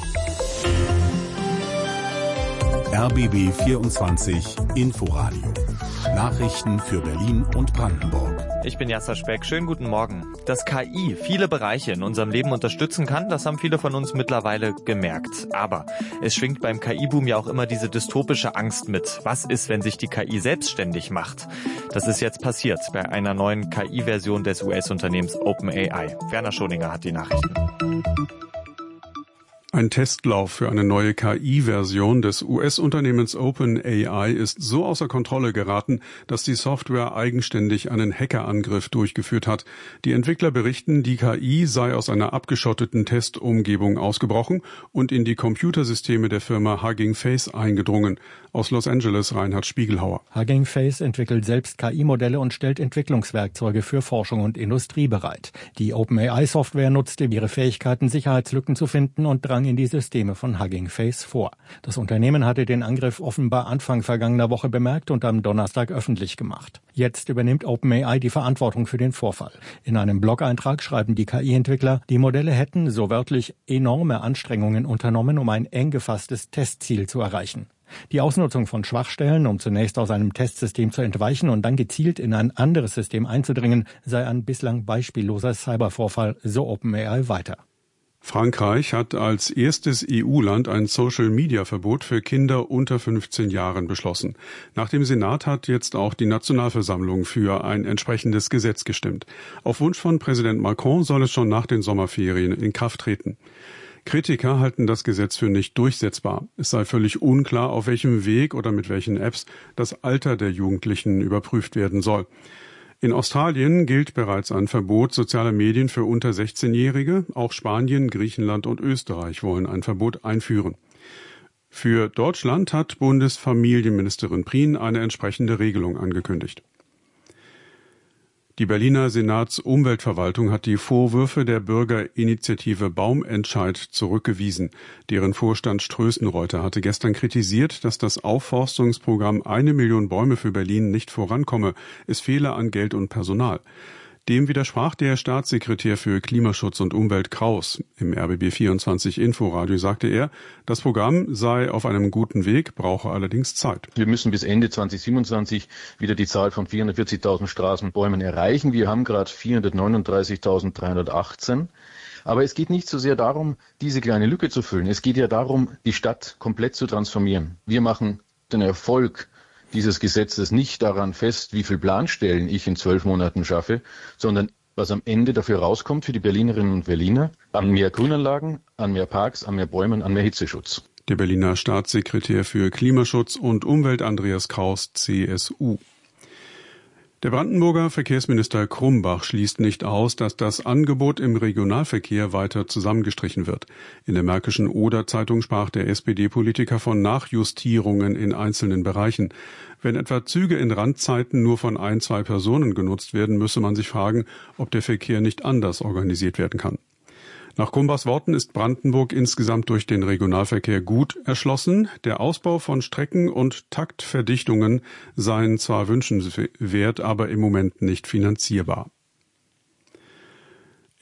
R B B vierundzwanzig Inforadio. Nachrichten für Berlin und Brandenburg. Ich bin Jasser Speck. Schönen guten Morgen. Dass K I viele Bereiche in unserem Leben unterstützen kann, das haben viele von uns mittlerweile gemerkt. Aber es schwingt beim K I-Boom ja auch immer diese dystopische Angst mit. Was ist, wenn sich die K I selbstständig macht? Das ist jetzt passiert bei einer neuen K I-Version des U S-Unternehmens OpenAI. Werner Schoninger hat die Nachrichten. Ein Testlauf für eine neue K I-Version des U S-Unternehmens OpenAI ist so außer Kontrolle geraten, dass die Software eigenständig einen Hackerangriff durchgeführt hat. Die Entwickler berichten, die K I sei aus einer abgeschotteten Testumgebung ausgebrochen und in die Computersysteme der Firma Hugging Face eingedrungen. Aus Los Angeles Reinhard Spiegelhauer. Hugging Face entwickelt selbst K I-Modelle und stellt Entwicklungswerkzeuge für Forschung und Industrie bereit. Die OpenAI-Software nutzte ihre Fähigkeiten, Sicherheitslücken zu finden und drang in die Systeme von Hugging Face vor. Das Unternehmen hatte den Angriff offenbar Anfang vergangener Woche bemerkt und am Donnerstag öffentlich gemacht. Jetzt übernimmt OpenAI die Verantwortung für den Vorfall. In einem Blog-Eintrag schreiben die K I-Entwickler, die Modelle hätten, so wörtlich, enorme Anstrengungen unternommen, um ein eng gefasstes Testziel zu erreichen. Die Ausnutzung von Schwachstellen, um zunächst aus einem Testsystem zu entweichen und dann gezielt in ein anderes System einzudringen, sei ein bislang beispielloser Cybervorfall, so OpenAI weiter. Frankreich hat als erstes E U-Land ein Social-Media-Verbot für Kinder unter fünfzehn Jahren beschlossen. Nach dem Senat hat jetzt auch die Nationalversammlung für ein entsprechendes Gesetz gestimmt. Auf Wunsch von Präsident Macron soll es schon nach den Sommerferien in Kraft treten. Kritiker halten das Gesetz für nicht durchsetzbar. Es sei völlig unklar, auf welchem Weg oder mit welchen Apps das Alter der Jugendlichen überprüft werden soll. In Australien gilt bereits ein Verbot sozialer Medien für unter sechzehnjährige. Auch Spanien, Griechenland und Österreich wollen ein Verbot einführen. Für Deutschland hat Bundesfamilienministerin Prien eine entsprechende Regelung angekündigt. Die Berliner Senatsumweltverwaltung hat die Vorwürfe der Bürgerinitiative Baumentscheid zurückgewiesen. Deren Vorstand Strößenreuter hatte gestern kritisiert, dass das Aufforstungsprogramm Eine Million Bäume für Berlin nicht vorankomme. Es fehle an Geld und Personal. Dem widersprach der Staatssekretär für Klimaschutz und Umwelt Kraus. Im R B B vierundzwanzig Inforadio sagte er, das Programm sei auf einem guten Weg, brauche allerdings Zeit. Wir müssen bis Ende zweitausendsiebenundzwanzig wieder die Zahl von vierhundertvierzigtausend Straßenbäumen erreichen. Wir haben gerade vierhundertneununddreißigtausenddreihundertachtzehn. Aber es geht nicht so sehr darum, diese kleine Lücke zu füllen. Es geht ja darum, die Stadt komplett zu transformieren. Wir machen den Erfolg dieses Gesetzes nicht daran fest, wie viel Planstellen ich in zwölf Monaten schaffe, sondern was am Ende dafür rauskommt für die Berlinerinnen und Berliner, an mehr Grünanlagen, an mehr Parks, an mehr Bäumen, an mehr Hitzeschutz. Der Berliner Staatssekretär für Klimaschutz und Umwelt Andreas Kraus, C S U. Der Brandenburger Verkehrsminister Krumbach schließt nicht aus, dass das Angebot im Regionalverkehr weiter zusammengestrichen wird. In der Märkischen Oder-Zeitung sprach der S P D-Politiker von Nachjustierungen in einzelnen Bereichen. Wenn etwa Züge in Randzeiten nur von ein, zwei Personen genutzt werden, müsse man sich fragen, ob der Verkehr nicht anders organisiert werden kann. Nach Krumbachs Worten ist Brandenburg insgesamt durch den Regionalverkehr gut erschlossen. Der Ausbau von Strecken und Taktverdichtungen seien zwar wünschenswert, aber im Moment nicht finanzierbar.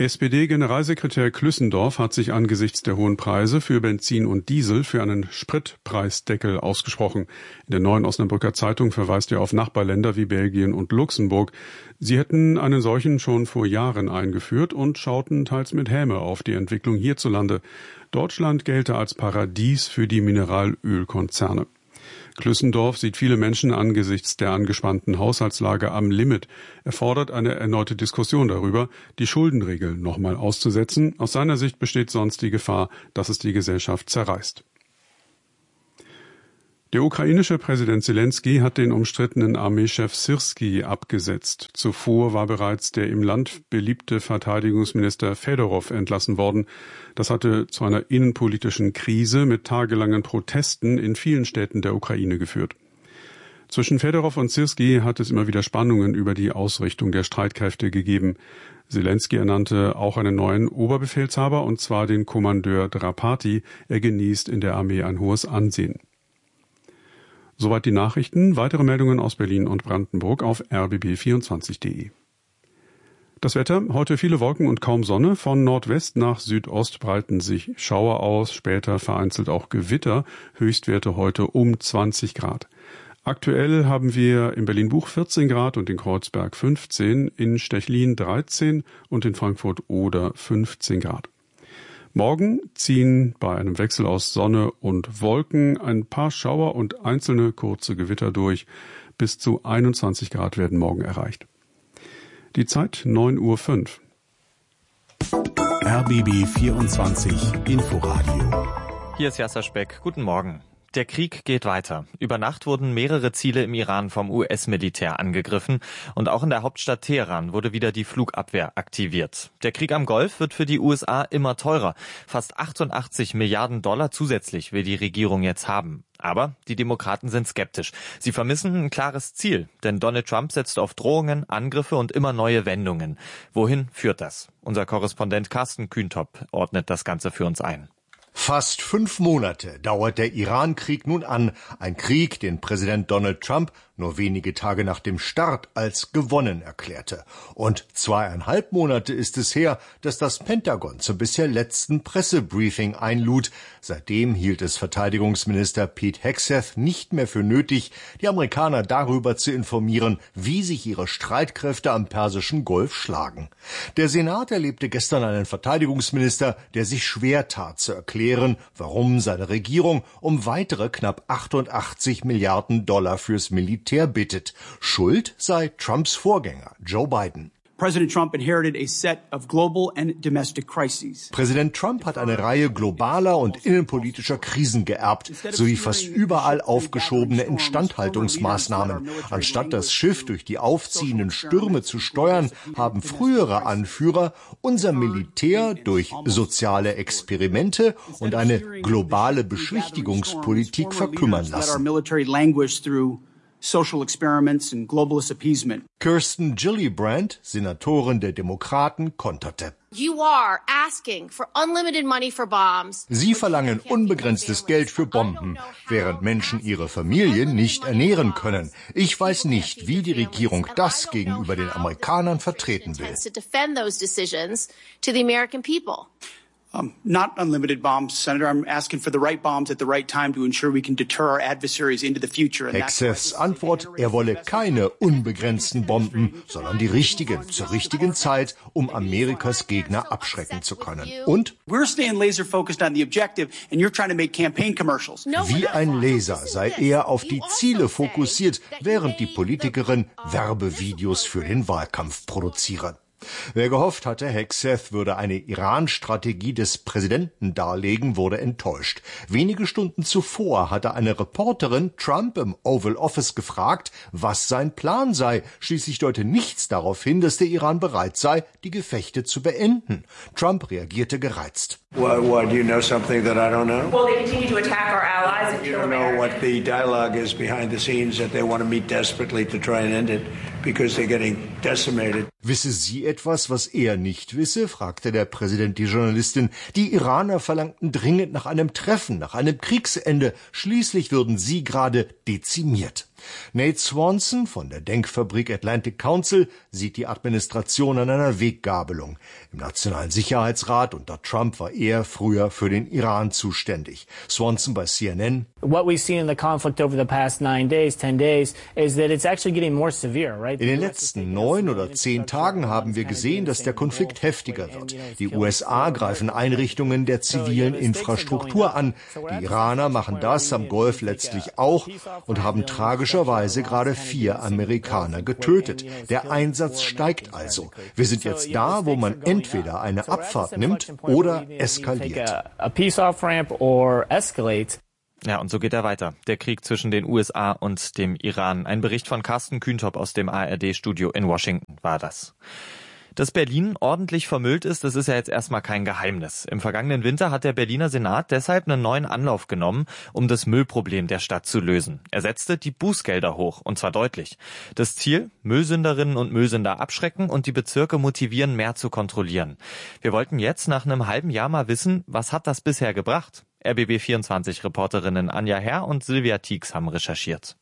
S P D-Generalsekretär Klüssendorf hat sich angesichts der hohen Preise für Benzin und Diesel für einen Spritpreisdeckel ausgesprochen. In der Neuen Osnabrücker Zeitung verweist er auf Nachbarländer wie Belgien und Luxemburg. Sie hätten einen solchen schon vor Jahren eingeführt und schauten teils mit Häme auf die Entwicklung hierzulande. Deutschland gelte als Paradies für die Mineralölkonzerne. Klüssendorf sieht viele Menschen angesichts der angespannten Haushaltslage am Limit. Er fordert eine erneute Diskussion darüber, die Schuldenregel nochmal auszusetzen. Aus seiner Sicht besteht sonst die Gefahr, dass es die Gesellschaft zerreißt. Der ukrainische Präsident Selenskyj hat den umstrittenen Armeechef Syrskij abgesetzt. Zuvor war bereits der im Land beliebte Verteidigungsminister Fedorow entlassen worden. Das hatte zu einer innenpolitischen Krise mit tagelangen Protesten in vielen Städten der Ukraine geführt. Zwischen Fedorow und Syrskij hat es immer wieder Spannungen über die Ausrichtung der Streitkräfte gegeben. Selenskyj ernannte auch einen neuen Oberbefehlshaber, und zwar den Kommandeur Drapati. Er genießt in der Armee ein hohes Ansehen. Soweit die Nachrichten. Weitere Meldungen aus Berlin und Brandenburg auf r b b vierundzwanzig punkt de. Das Wetter, heute viele Wolken und kaum Sonne. Von Nordwest nach Südost breiten sich Schauer aus, später vereinzelt auch Gewitter. Höchstwerte heute um zwanzig Grad. Aktuell haben wir in Berlin-Buch vierzehn Grad und in Kreuzberg fünfzehn, in Stechlin dreizehn und in Frankfurt-Oder fünfzehn Grad. Morgen ziehen bei einem Wechsel aus Sonne und Wolken ein paar Schauer und einzelne kurze Gewitter durch. Bis zu einundzwanzig Grad werden morgen erreicht. Die Zeit neun Uhr fünf. R B B vierundzwanzig Inforadio. Hier ist Jasser Speck. Guten Morgen. Der Krieg geht weiter. Über Nacht wurden mehrere Ziele im Iran vom U S-Militär angegriffen und auch in der Hauptstadt Teheran wurde wieder die Flugabwehr aktiviert. Der Krieg am Golf wird für die U S A immer teurer. Fast achtundachtzig Milliarden Dollar zusätzlich will die Regierung jetzt haben. Aber die Demokraten sind skeptisch. Sie vermissen ein klares Ziel, denn Donald Trump setzt auf Drohungen, Angriffe und immer neue Wendungen. Wohin führt das? Unser Korrespondent Carsten Kühntop ordnet das Ganze für uns ein. Fast fünf Monate dauert der Iran-Krieg nun an. Ein Krieg, den Präsident Donald Trump nur wenige Tage nach dem Start als gewonnen erklärte. Und zweieinhalb Monate ist es her, dass das Pentagon zum bisher letzten Pressebriefing einlud. Seitdem hielt es Verteidigungsminister Pete Hegseth nicht mehr für nötig, die Amerikaner darüber zu informieren, wie sich ihre Streitkräfte am Persischen Golf schlagen. Der Senat erlebte gestern einen Verteidigungsminister, der sich schwer tat zu erklären, warum seine Regierung um weitere knapp achtundachtzig Milliarden Dollar fürs Militär bittet. Schuld sei Trumps Vorgänger, Joe Biden. President Trump inherited a set of global and domestic crises. Präsident Trump hat eine Reihe globaler und innenpolitischer Krisen geerbt, sowie fast überall aufgeschobene Instandhaltungsmaßnahmen. Anstatt das Schiff durch die aufziehenden Stürme zu steuern, haben frühere Anführer unser Militär durch soziale Experimente und eine globale Beschwichtigungspolitik verkümmern lassen. Social experiments and globalist appeasement. Kirsten Gillibrand, Senatorin der Demokraten, konterte. You are asking for unlimited money for bombs. Sie verlangen unbegrenztes Geld für Bomben, während Menschen ihre Familien nicht ernähren können. Ich weiß nicht, wie die Regierung das gegenüber den Amerikanern vertreten will. Um, not unlimited bombs, Senator. I'm asking for the right bombs at the right time to ensure we can deter our adversaries into the future. Hegseths Antwort, er wolle keine unbegrenzten Bomben, sondern die richtigen, zur richtigen Zeit, um Amerikas Gegner abschrecken zu können. Und? We're staying laser focused on the objective and you're trying to make campaign commercials. Wie ein Laser sei er auf die Ziele fokussiert, während die Politikerin Werbevideos für den Wahlkampf produziere. Wer gehofft hatte, Hegseth würde eine Iran-Strategie des Präsidenten darlegen, wurde enttäuscht. Wenige Stunden zuvor hatte eine Reporterin Trump im Oval Office gefragt, was sein Plan sei. Schließlich deute nichts darauf hin, dass der Iran bereit sei, die Gefechte zu beenden. Trump reagierte gereizt. What, what, do you know something that I don't know? Well, they continue to attack our allies and You kill don't know Americans. what the dialogue is behind the scenes, that they want to meet desperately to try and end it because they're getting decimated. Wisse sie etwas, was er nicht wisse, fragte der Präsident die Journalistin. Die Iraner verlangten dringend nach einem Treffen, nach einem Kriegsende. Schließlich würden sie gerade dezimiert. Nate Swanson von der Denkfabrik Atlantic Council sieht die Administration an einer Weggabelung. Im Nationalen Sicherheitsrat unter Trump war er früher für den Iran zuständig. Swanson bei C N N. What we've seen in the conflict over the past nine days, ten days, is that it's actually getting more severe, right? In den letzten neun oder zehn Tagen haben wir gesehen, dass der Konflikt heftiger wird. Die U S A greifen Einrichtungen der zivilen Infrastruktur an. Die Iraner machen das am Golf letztlich auch und haben tragischerweise gerade vier Amerikaner getötet. Der Einsatz steigt also. Wir sind jetzt da, wo man entweder eine Abfahrt nimmt oder eskaliert. Ja, und so geht er weiter. Der Krieg zwischen den U S A und dem Iran. Ein Bericht von Carsten Kühntop aus dem A R D-Studio in Washington war das. Dass Berlin ordentlich vermüllt ist, das ist ja jetzt erstmal kein Geheimnis. Im vergangenen Winter hat der Berliner Senat deshalb einen neuen Anlauf genommen, um das Müllproblem der Stadt zu lösen. Er setzte die Bußgelder hoch, und zwar deutlich. Das Ziel? Müllsünderinnen und Müllsünder abschrecken und die Bezirke motivieren, mehr zu kontrollieren. Wir wollten jetzt nach einem halben Jahr mal wissen, was hat das bisher gebracht? R B B vierundzwanzig-Reporterinnen Anja Herr und Silvia Tieks haben recherchiert.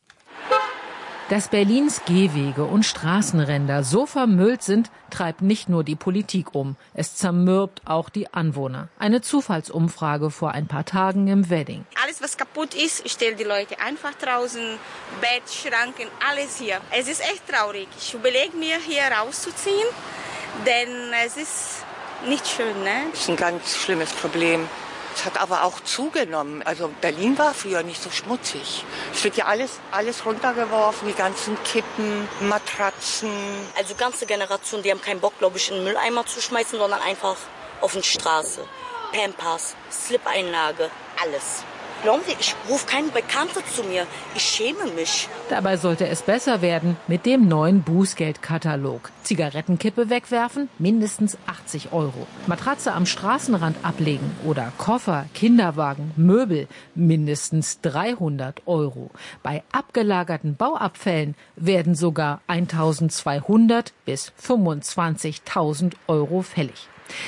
Dass Berlins Gehwege und Straßenränder so vermüllt sind, treibt nicht nur die Politik um. Es zermürbt auch die Anwohner. Eine Zufallsumfrage vor ein paar Tagen im Wedding. Alles, was kaputt ist, stellen die Leute einfach draußen. Bett, Schranken, alles hier. Es ist echt traurig. Ich überlege mir, hier rauszuziehen, denn es ist nicht schön, ne? Das ist ein ganz schlimmes Problem. Es hat aber auch zugenommen. Also Berlin war früher nicht so schmutzig. Es wird ja alles, alles runtergeworfen, die ganzen Kippen, Matratzen. Also ganze Generationen, die haben keinen Bock, glaube ich, in den Mülleimer zu schmeißen, sondern einfach auf die Straße. Pampers, Slip-Einlage, alles. Glauben Sie, ich rufe keinen Bekannten zu mir. Ich schäme mich. Dabei sollte es besser werden mit dem neuen Bußgeldkatalog. Zigarettenkippe wegwerfen, mindestens achtzig Euro. Matratze am Straßenrand ablegen oder Koffer, Kinderwagen, Möbel, mindestens dreihundert Euro. Bei abgelagerten Bauabfällen werden sogar eintausendzweihundert bis fünfundzwanzigtausend Euro fällig.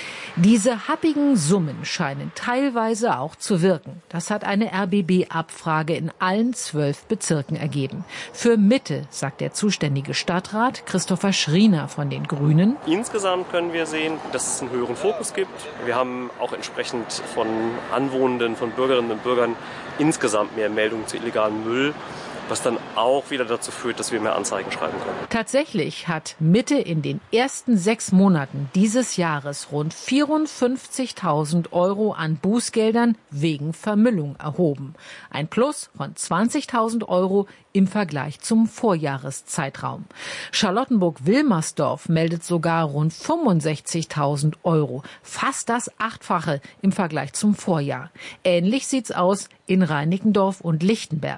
Diese happigen Summen scheinen teilweise auch zu wirken. Das hat eine R B B-Abfrage in allen zwölf Bezirken ergeben. Für Mitte sagt der zuständige Stadtrat Christopher Schriener von den Grünen. Insgesamt können wir sehen, dass es einen höheren Fokus gibt. Wir haben auch entsprechend von Anwohnenden, von Bürgerinnen und Bürgern insgesamt mehr Meldungen zu illegalem Müll, was dann auch wieder dazu führt, dass wir mehr Anzeigen schreiben können. Tatsächlich hat Mitte in den ersten sechs Monaten dieses Jahres rund vierundfünfzigtausend Euro an Bußgeldern wegen Vermüllung erhoben. Ein Plus von zwanzigtausend Euro im Vergleich zum Vorjahreszeitraum. Charlottenburg-Wilmersdorf meldet sogar rund fünfundsechzigtausend Euro, fast das Achtfache im Vergleich zum Vorjahr. Ähnlich sieht's aus in Reinickendorf und Lichtenberg.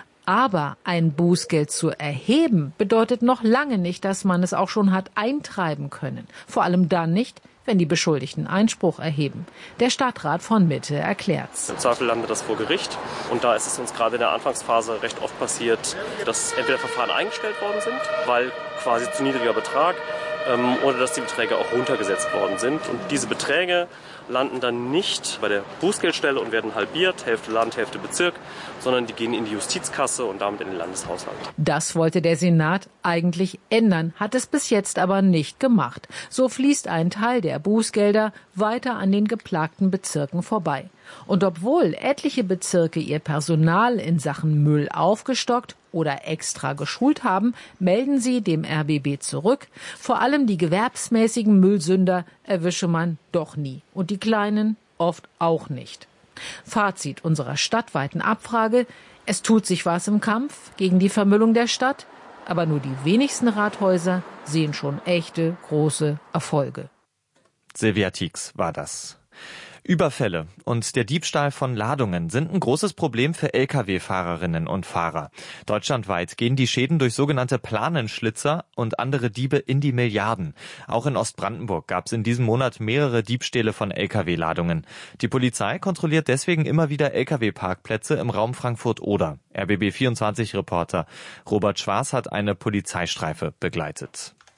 Aber ein Bußgeld zu erheben bedeutet noch lange nicht, dass man es auch schon hat eintreiben können. Vor allem dann nicht, wenn die Beschuldigten Einspruch erheben. Der Stadtrat von Mitte erklärt's. Im Zweifel landet das vor Gericht. Und da ist es uns gerade in der Anfangsphase recht oft passiert, dass entweder Verfahren eingestellt worden sind, weil quasi zu niedriger Betrag, ähm, oder dass die Beträge auch runtergesetzt worden sind. Und diese Beträge landen dann nicht bei der Bußgeldstelle und werden halbiert, Hälfte Land, Hälfte Bezirk, sondern die gehen in die Justizkasse und damit in den Landeshaushalt. Das wollte der Senat eigentlich ändern, hat es bis jetzt aber nicht gemacht. So fließt ein Teil der Bußgelder weiter an den geplagten Bezirken vorbei. Und obwohl etliche Bezirke ihr Personal in Sachen Müll aufgestockt oder extra geschult haben, melden sie dem R B B zurück. Vor allem die gewerbsmäßigen Müllsünder erwische man doch nie und die kleinen oft auch nicht. Fazit unserer stadtweiten Abfrage: Es tut sich was im Kampf gegen die Vermüllung der Stadt, aber nur die wenigsten Rathäuser sehen schon echte große Erfolge. Silvia Tieks war das. Überfälle und der Diebstahl von Ladungen sind ein großes Problem für L K W-Fahrerinnen und Fahrer. Deutschlandweit gehen die Schäden durch sogenannte Planenschlitzer und andere Diebe in die Milliarden. Auch in Ostbrandenburg gab es in diesem Monat mehrere Diebstähle von L K W-Ladungen. Die Polizei kontrolliert deswegen immer wieder L K W-Parkplätze im Raum Frankfurt-Oder. R B B vierundzwanzig-Reporter Robert Schwarz hat eine Polizeistreife begleitet.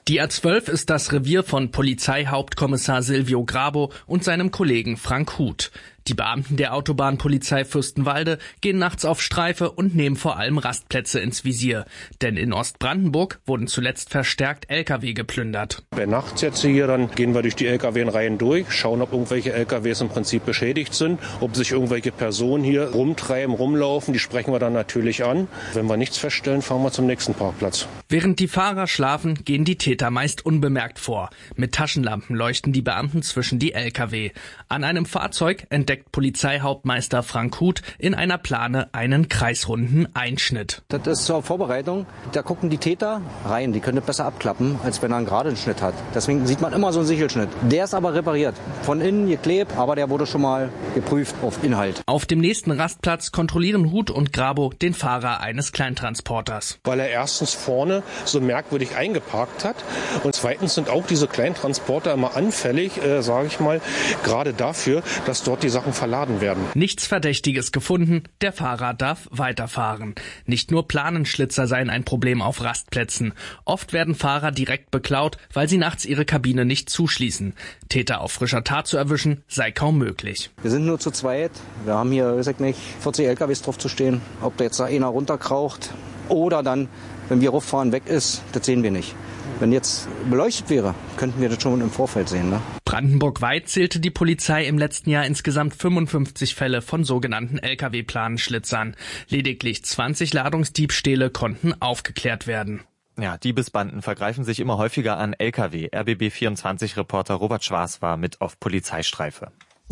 Die A zwölf ist das Revier von Polizeihauptkommissar Silvio Grabo und seinem Kollegen Frank Huth. Die Beamten der Autobahnpolizei Fürstenwalde gehen nachts auf Streife und nehmen vor allem Rastplätze ins Visier. Denn in Ostbrandenburg wurden zuletzt verstärkt L K W geplündert. Bei Nachtsätze hier, dann gehen wir durch die L K W-Reihen durch, schauen, ob irgendwelche L K Ws im Prinzip beschädigt sind, ob sich irgendwelche Personen hier rumtreiben, rumlaufen. Die sprechen wir dann natürlich an. Wenn wir nichts feststellen, fahren wir zum nächsten Parkplatz. Während die Fahrer schlafen, gehen die Täter meist unbemerkt vor. Mit Taschenlampen leuchten die Beamten zwischen die L K W. An einem Fahrzeug entdeckt Polizeihauptmeister Frank Huth in einer Plane einen kreisrunden Einschnitt. Das ist zur Vorbereitung. Da gucken die Täter rein. Die können das besser abklappen, als wenn er einen geraden Schnitt hat. Deswegen sieht man immer so einen Sichelschnitt. Der ist aber repariert. Von innen geklebt, aber der wurde schon mal geprüft auf Inhalt. Auf dem nächsten Rastplatz kontrollieren Huth und Grabo den Fahrer eines Kleintransporters. Weil er erstens vorne so merkwürdig eingeparkt hat und zweitens sind auch diese Kleintransporter immer anfällig, äh, sage ich mal, gerade dafür, dass dort die Sachen verladen werden. Nichts Verdächtiges gefunden, der Fahrer darf weiterfahren. Nicht nur Planenschlitzer seien ein Problem auf Rastplätzen. Oft werden Fahrer direkt beklaut, weil sie nachts ihre Kabine nicht zuschließen. Täter auf frischer Tat zu erwischen, sei kaum möglich. Wir sind nur zu zweit. Wir haben hier, weiß ich nicht, vierzig L K Ws drauf zu stehen. Ob da jetzt da einer runterkraucht oder dann, wenn wir rauffahren, weg ist, das sehen wir nicht. Wenn jetzt beleuchtet wäre, könnten wir das schon im Vorfeld sehen. Ne? Brandenburg-weit zählte die Polizei im letzten Jahr insgesamt fünfundfünfzig Fälle von sogenannten L K W-Planenschlitzern. Lediglich zwanzig Ladungsdiebstähle konnten aufgeklärt werden. Ja, Diebesbanden vergreifen sich immer häufiger an L K W. R B B vierundzwanzig-Reporter Robert Schwarz war mit auf Polizeistreife.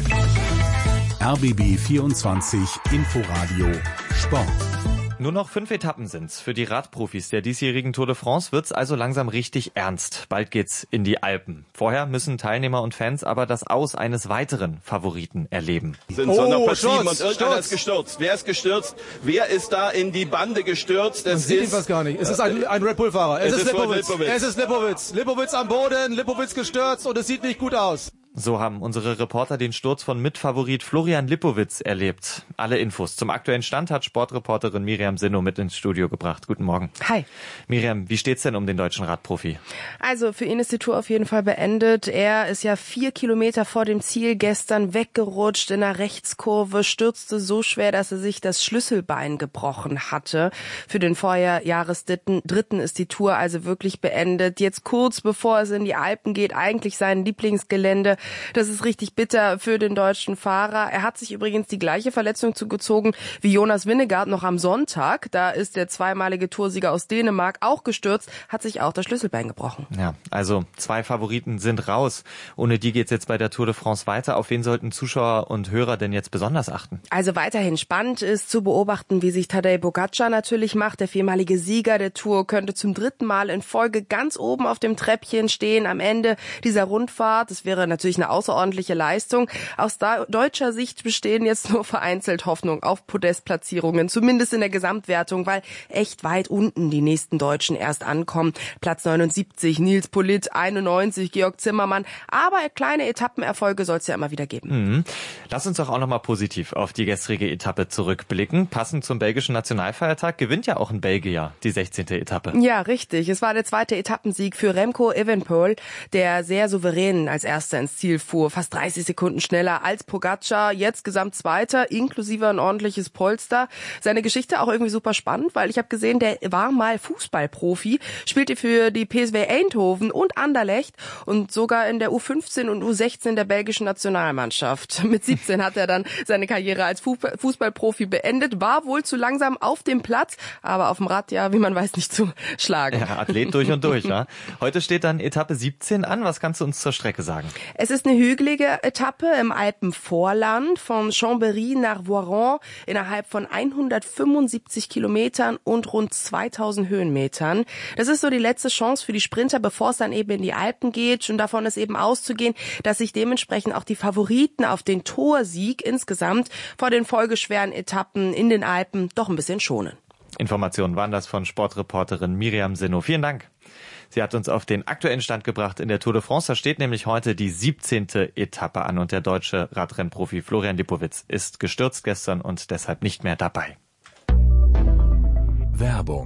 R B B vierundzwanzig Inforadio Sport. Nur noch fünf Etappen sind's. Für die Radprofis der diesjährigen Tour de France wird's also langsam richtig ernst. Bald geht's in die Alpen. Vorher müssen Teilnehmer und Fans aber das Aus eines weiteren Favoriten erleben. Sind oh, Sturz, und irgendeiner ist gestürzt. Wer ist gestürzt? Wer ist da in die Bande gestürzt? Es Man sieht ist, ihn fast gar nicht. Es ist ein, ein Red Bull-Fahrer. Es, es ist Lipowitz. Es ist Lipowitz. Lipowitz am Boden, Lipowitz gestürzt und es sieht nicht gut aus. So haben unsere Reporter den Sturz von Mitfavorit Florian Lipowitz erlebt. Alle Infos zum aktuellen Stand hat Sportreporterin Miriam Sinno mit ins Studio gebracht. Guten Morgen. Hi. Miriam, wie steht's denn um den deutschen Radprofi? Also für ihn ist die Tour auf jeden Fall beendet. Er ist ja vier Kilometer vor dem Ziel gestern weggerutscht in einer Rechtskurve, stürzte so schwer, dass er sich das Schlüsselbein gebrochen hatte. Für den Vorjahresdritten Dritten ist die Tour also wirklich beendet. Jetzt kurz bevor es in die Alpen geht, eigentlich sein Lieblingsgelände. Das ist richtig bitter für den deutschen Fahrer. Er hat sich übrigens die gleiche Verletzung zugezogen wie Jonas Vingegaard noch am Sonntag. Da ist der zweimalige Toursieger aus Dänemark auch gestürzt, hat sich auch das Schlüsselbein gebrochen. Ja, also zwei Favoriten sind raus. Ohne die geht's jetzt bei der Tour de France weiter. Auf wen sollten Zuschauer und Hörer denn jetzt besonders achten? Also weiterhin spannend ist zu beobachten, wie sich Tadej Pogačar natürlich macht. Der viermalige Sieger der Tour könnte zum dritten Mal in Folge ganz oben auf dem Treppchen stehen am Ende dieser Rundfahrt. Das wäre natürlich eine außerordentliche Leistung. Aus deutscher Sicht bestehen jetzt nur vereinzelt Hoffnung auf Podestplatzierungen, zumindest in der Gesamtwertung, weil echt weit unten die nächsten Deutschen erst ankommen. Platz neunundsiebzig, Nils Politt, einundneunzig, Georg Zimmermann. Aber kleine Etappenerfolge soll es ja immer wieder geben. Mhm. Lass uns doch auch nochmal positiv auf die gestrige Etappe zurückblicken. Passend zum belgischen Nationalfeiertag gewinnt ja auch ein Belgier die sechzehnte Etappe. Ja, richtig. Es war der zweite Etappensieg für Remco Evenepoel, der sehr souverän als Erster ins Ziel fuhr, fast dreißig Sekunden schneller als Pogačar, jetzt gesamt Zweiter, inklusive ein ordentliches Polster. Seine Geschichte auch irgendwie super spannend, weil ich habe gesehen, der war mal Fußballprofi, spielte für die P S V Eindhoven und Anderlecht und sogar in der U fünfzehn und U sechzehn der belgischen Nationalmannschaft. Mit siebzehn hat er dann seine Karriere als Fußballprofi beendet, war wohl zu langsam auf dem Platz, aber auf dem Rad ja, wie man weiß, nicht zu schlagen. Ja, Athlet durch und durch, ja. Heute steht dann Etappe siebzehn an. Was kannst du uns zur Strecke sagen? Es ist eine hügelige Etappe im Alpenvorland von Chambéry nach Voiron innerhalb von hundertfünfundsiebzig Kilometern und rund zweitausend Höhenmetern. Das ist so die letzte Chance für die Sprinter, bevor es dann eben in die Alpen geht. Und davon ist eben auszugehen, dass sich dementsprechend auch die Favoriten auf den Toursieg insgesamt vor den folgeschweren Etappen in den Alpen doch ein bisschen schonen. Informationen waren das von Sportreporterin Miriam Sinno. Vielen Dank. Sie hat uns auf den aktuellen Stand gebracht in der Tour de France. Da steht nämlich heute die siebzehnte Etappe an und der deutsche Radrennprofi Florian Lipowitz ist gestürzt gestern und deshalb nicht mehr dabei. Werbung.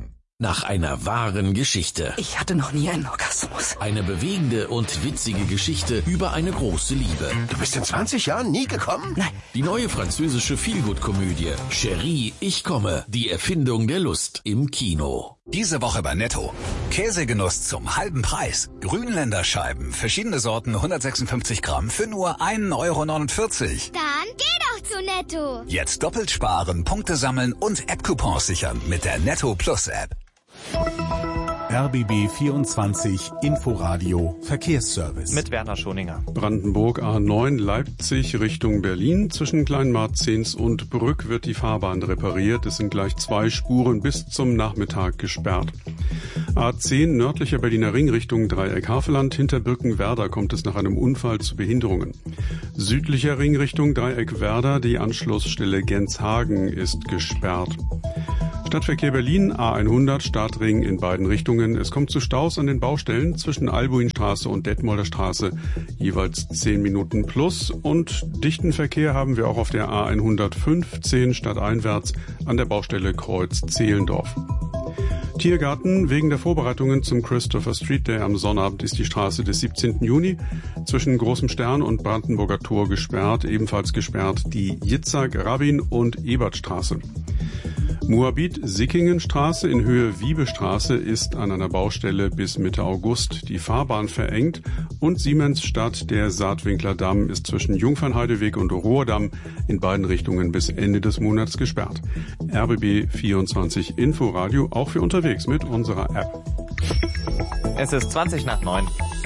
nach einer wahren Geschichte. Ich hatte noch nie einen Orgasmus. Eine bewegende und witzige Geschichte über eine große Liebe. Du bist in zwanzig Jahren nie gekommen? Nein. Die neue französische Feelgood-Komödie Chérie, ich komme. Die Erfindung der Lust im Kino. Diese Woche bei Netto. Käsegenuss zum halben Preis. Grünländer Scheiben, verschiedene Sorten, hundertsechsundfünfzig Gramm für nur ein Euro neunundvierzig. Dann geh doch zu Netto. Jetzt doppelt sparen, Punkte sammeln und App-Coupons sichern mit der Netto Plus App. R B B vierundzwanzig Inforadio Verkehrsservice. Mit Werner Schoninger. Brandenburg A neun Leipzig Richtung Berlin. Zwischen Kleinmarzens und Brück wird die Fahrbahn repariert. Es sind gleich zwei Spuren bis zum Nachmittag gesperrt. A zehn nördlicher Berliner Ring Richtung Dreieck-Havelland. Hinter Birkenwerder kommt es nach einem Unfall zu Behinderungen. Südlicher Ring Richtung Dreieck-Werder. Die Anschlussstelle Genshagen ist gesperrt. Stadtverkehr Berlin, A hundert, Startring in beiden Richtungen. Es kommt zu Staus an den Baustellen zwischen Albuinstraße und Detmolder Straße, jeweils zehn Minuten plus. Und dichten Verkehr haben wir auch auf der A hundertfünfzehn stadteinwärts an der Baustelle Kreuz Zehlendorf. Tiergarten. Wegen der Vorbereitungen zum Christopher Street Day am Sonnabend ist die Straße des siebzehnten Juni zwischen Großem Stern und Brandenburger Tor gesperrt. Ebenfalls gesperrt die Jitzak, Rabin und Ebertstraße. Moabit-Sickingenstraße in Höhe Wiebestraße ist an einer Baustelle bis Mitte August die Fahrbahn verengt und Siemensstadt, der Saatwinkler Damm, ist zwischen Jungfernheideweg und Rohrdamm in beiden Richtungen bis Ende des Monats gesperrt. R B B vierundzwanzig Inforadio auch für unterwegs mit unserer App. Es ist zwanzig nach neun.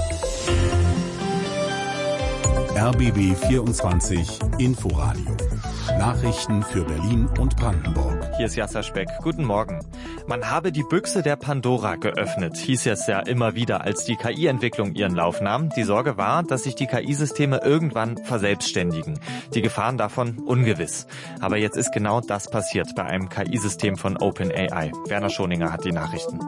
R B B vierundzwanzig Inforadio. Nachrichten für Berlin und Brandenburg. Hier ist Jasser Speck. Guten Morgen. Man habe die Büchse der Pandora geöffnet, hieß es ja immer wieder, als die K I-Entwicklung ihren Lauf nahm. Die Sorge war, dass sich die K I-Systeme irgendwann verselbstständigen. Die Gefahren davon ungewiss. Aber jetzt ist genau das passiert bei einem K I-System von OpenAI. Werner Schoninger hat die Nachrichten.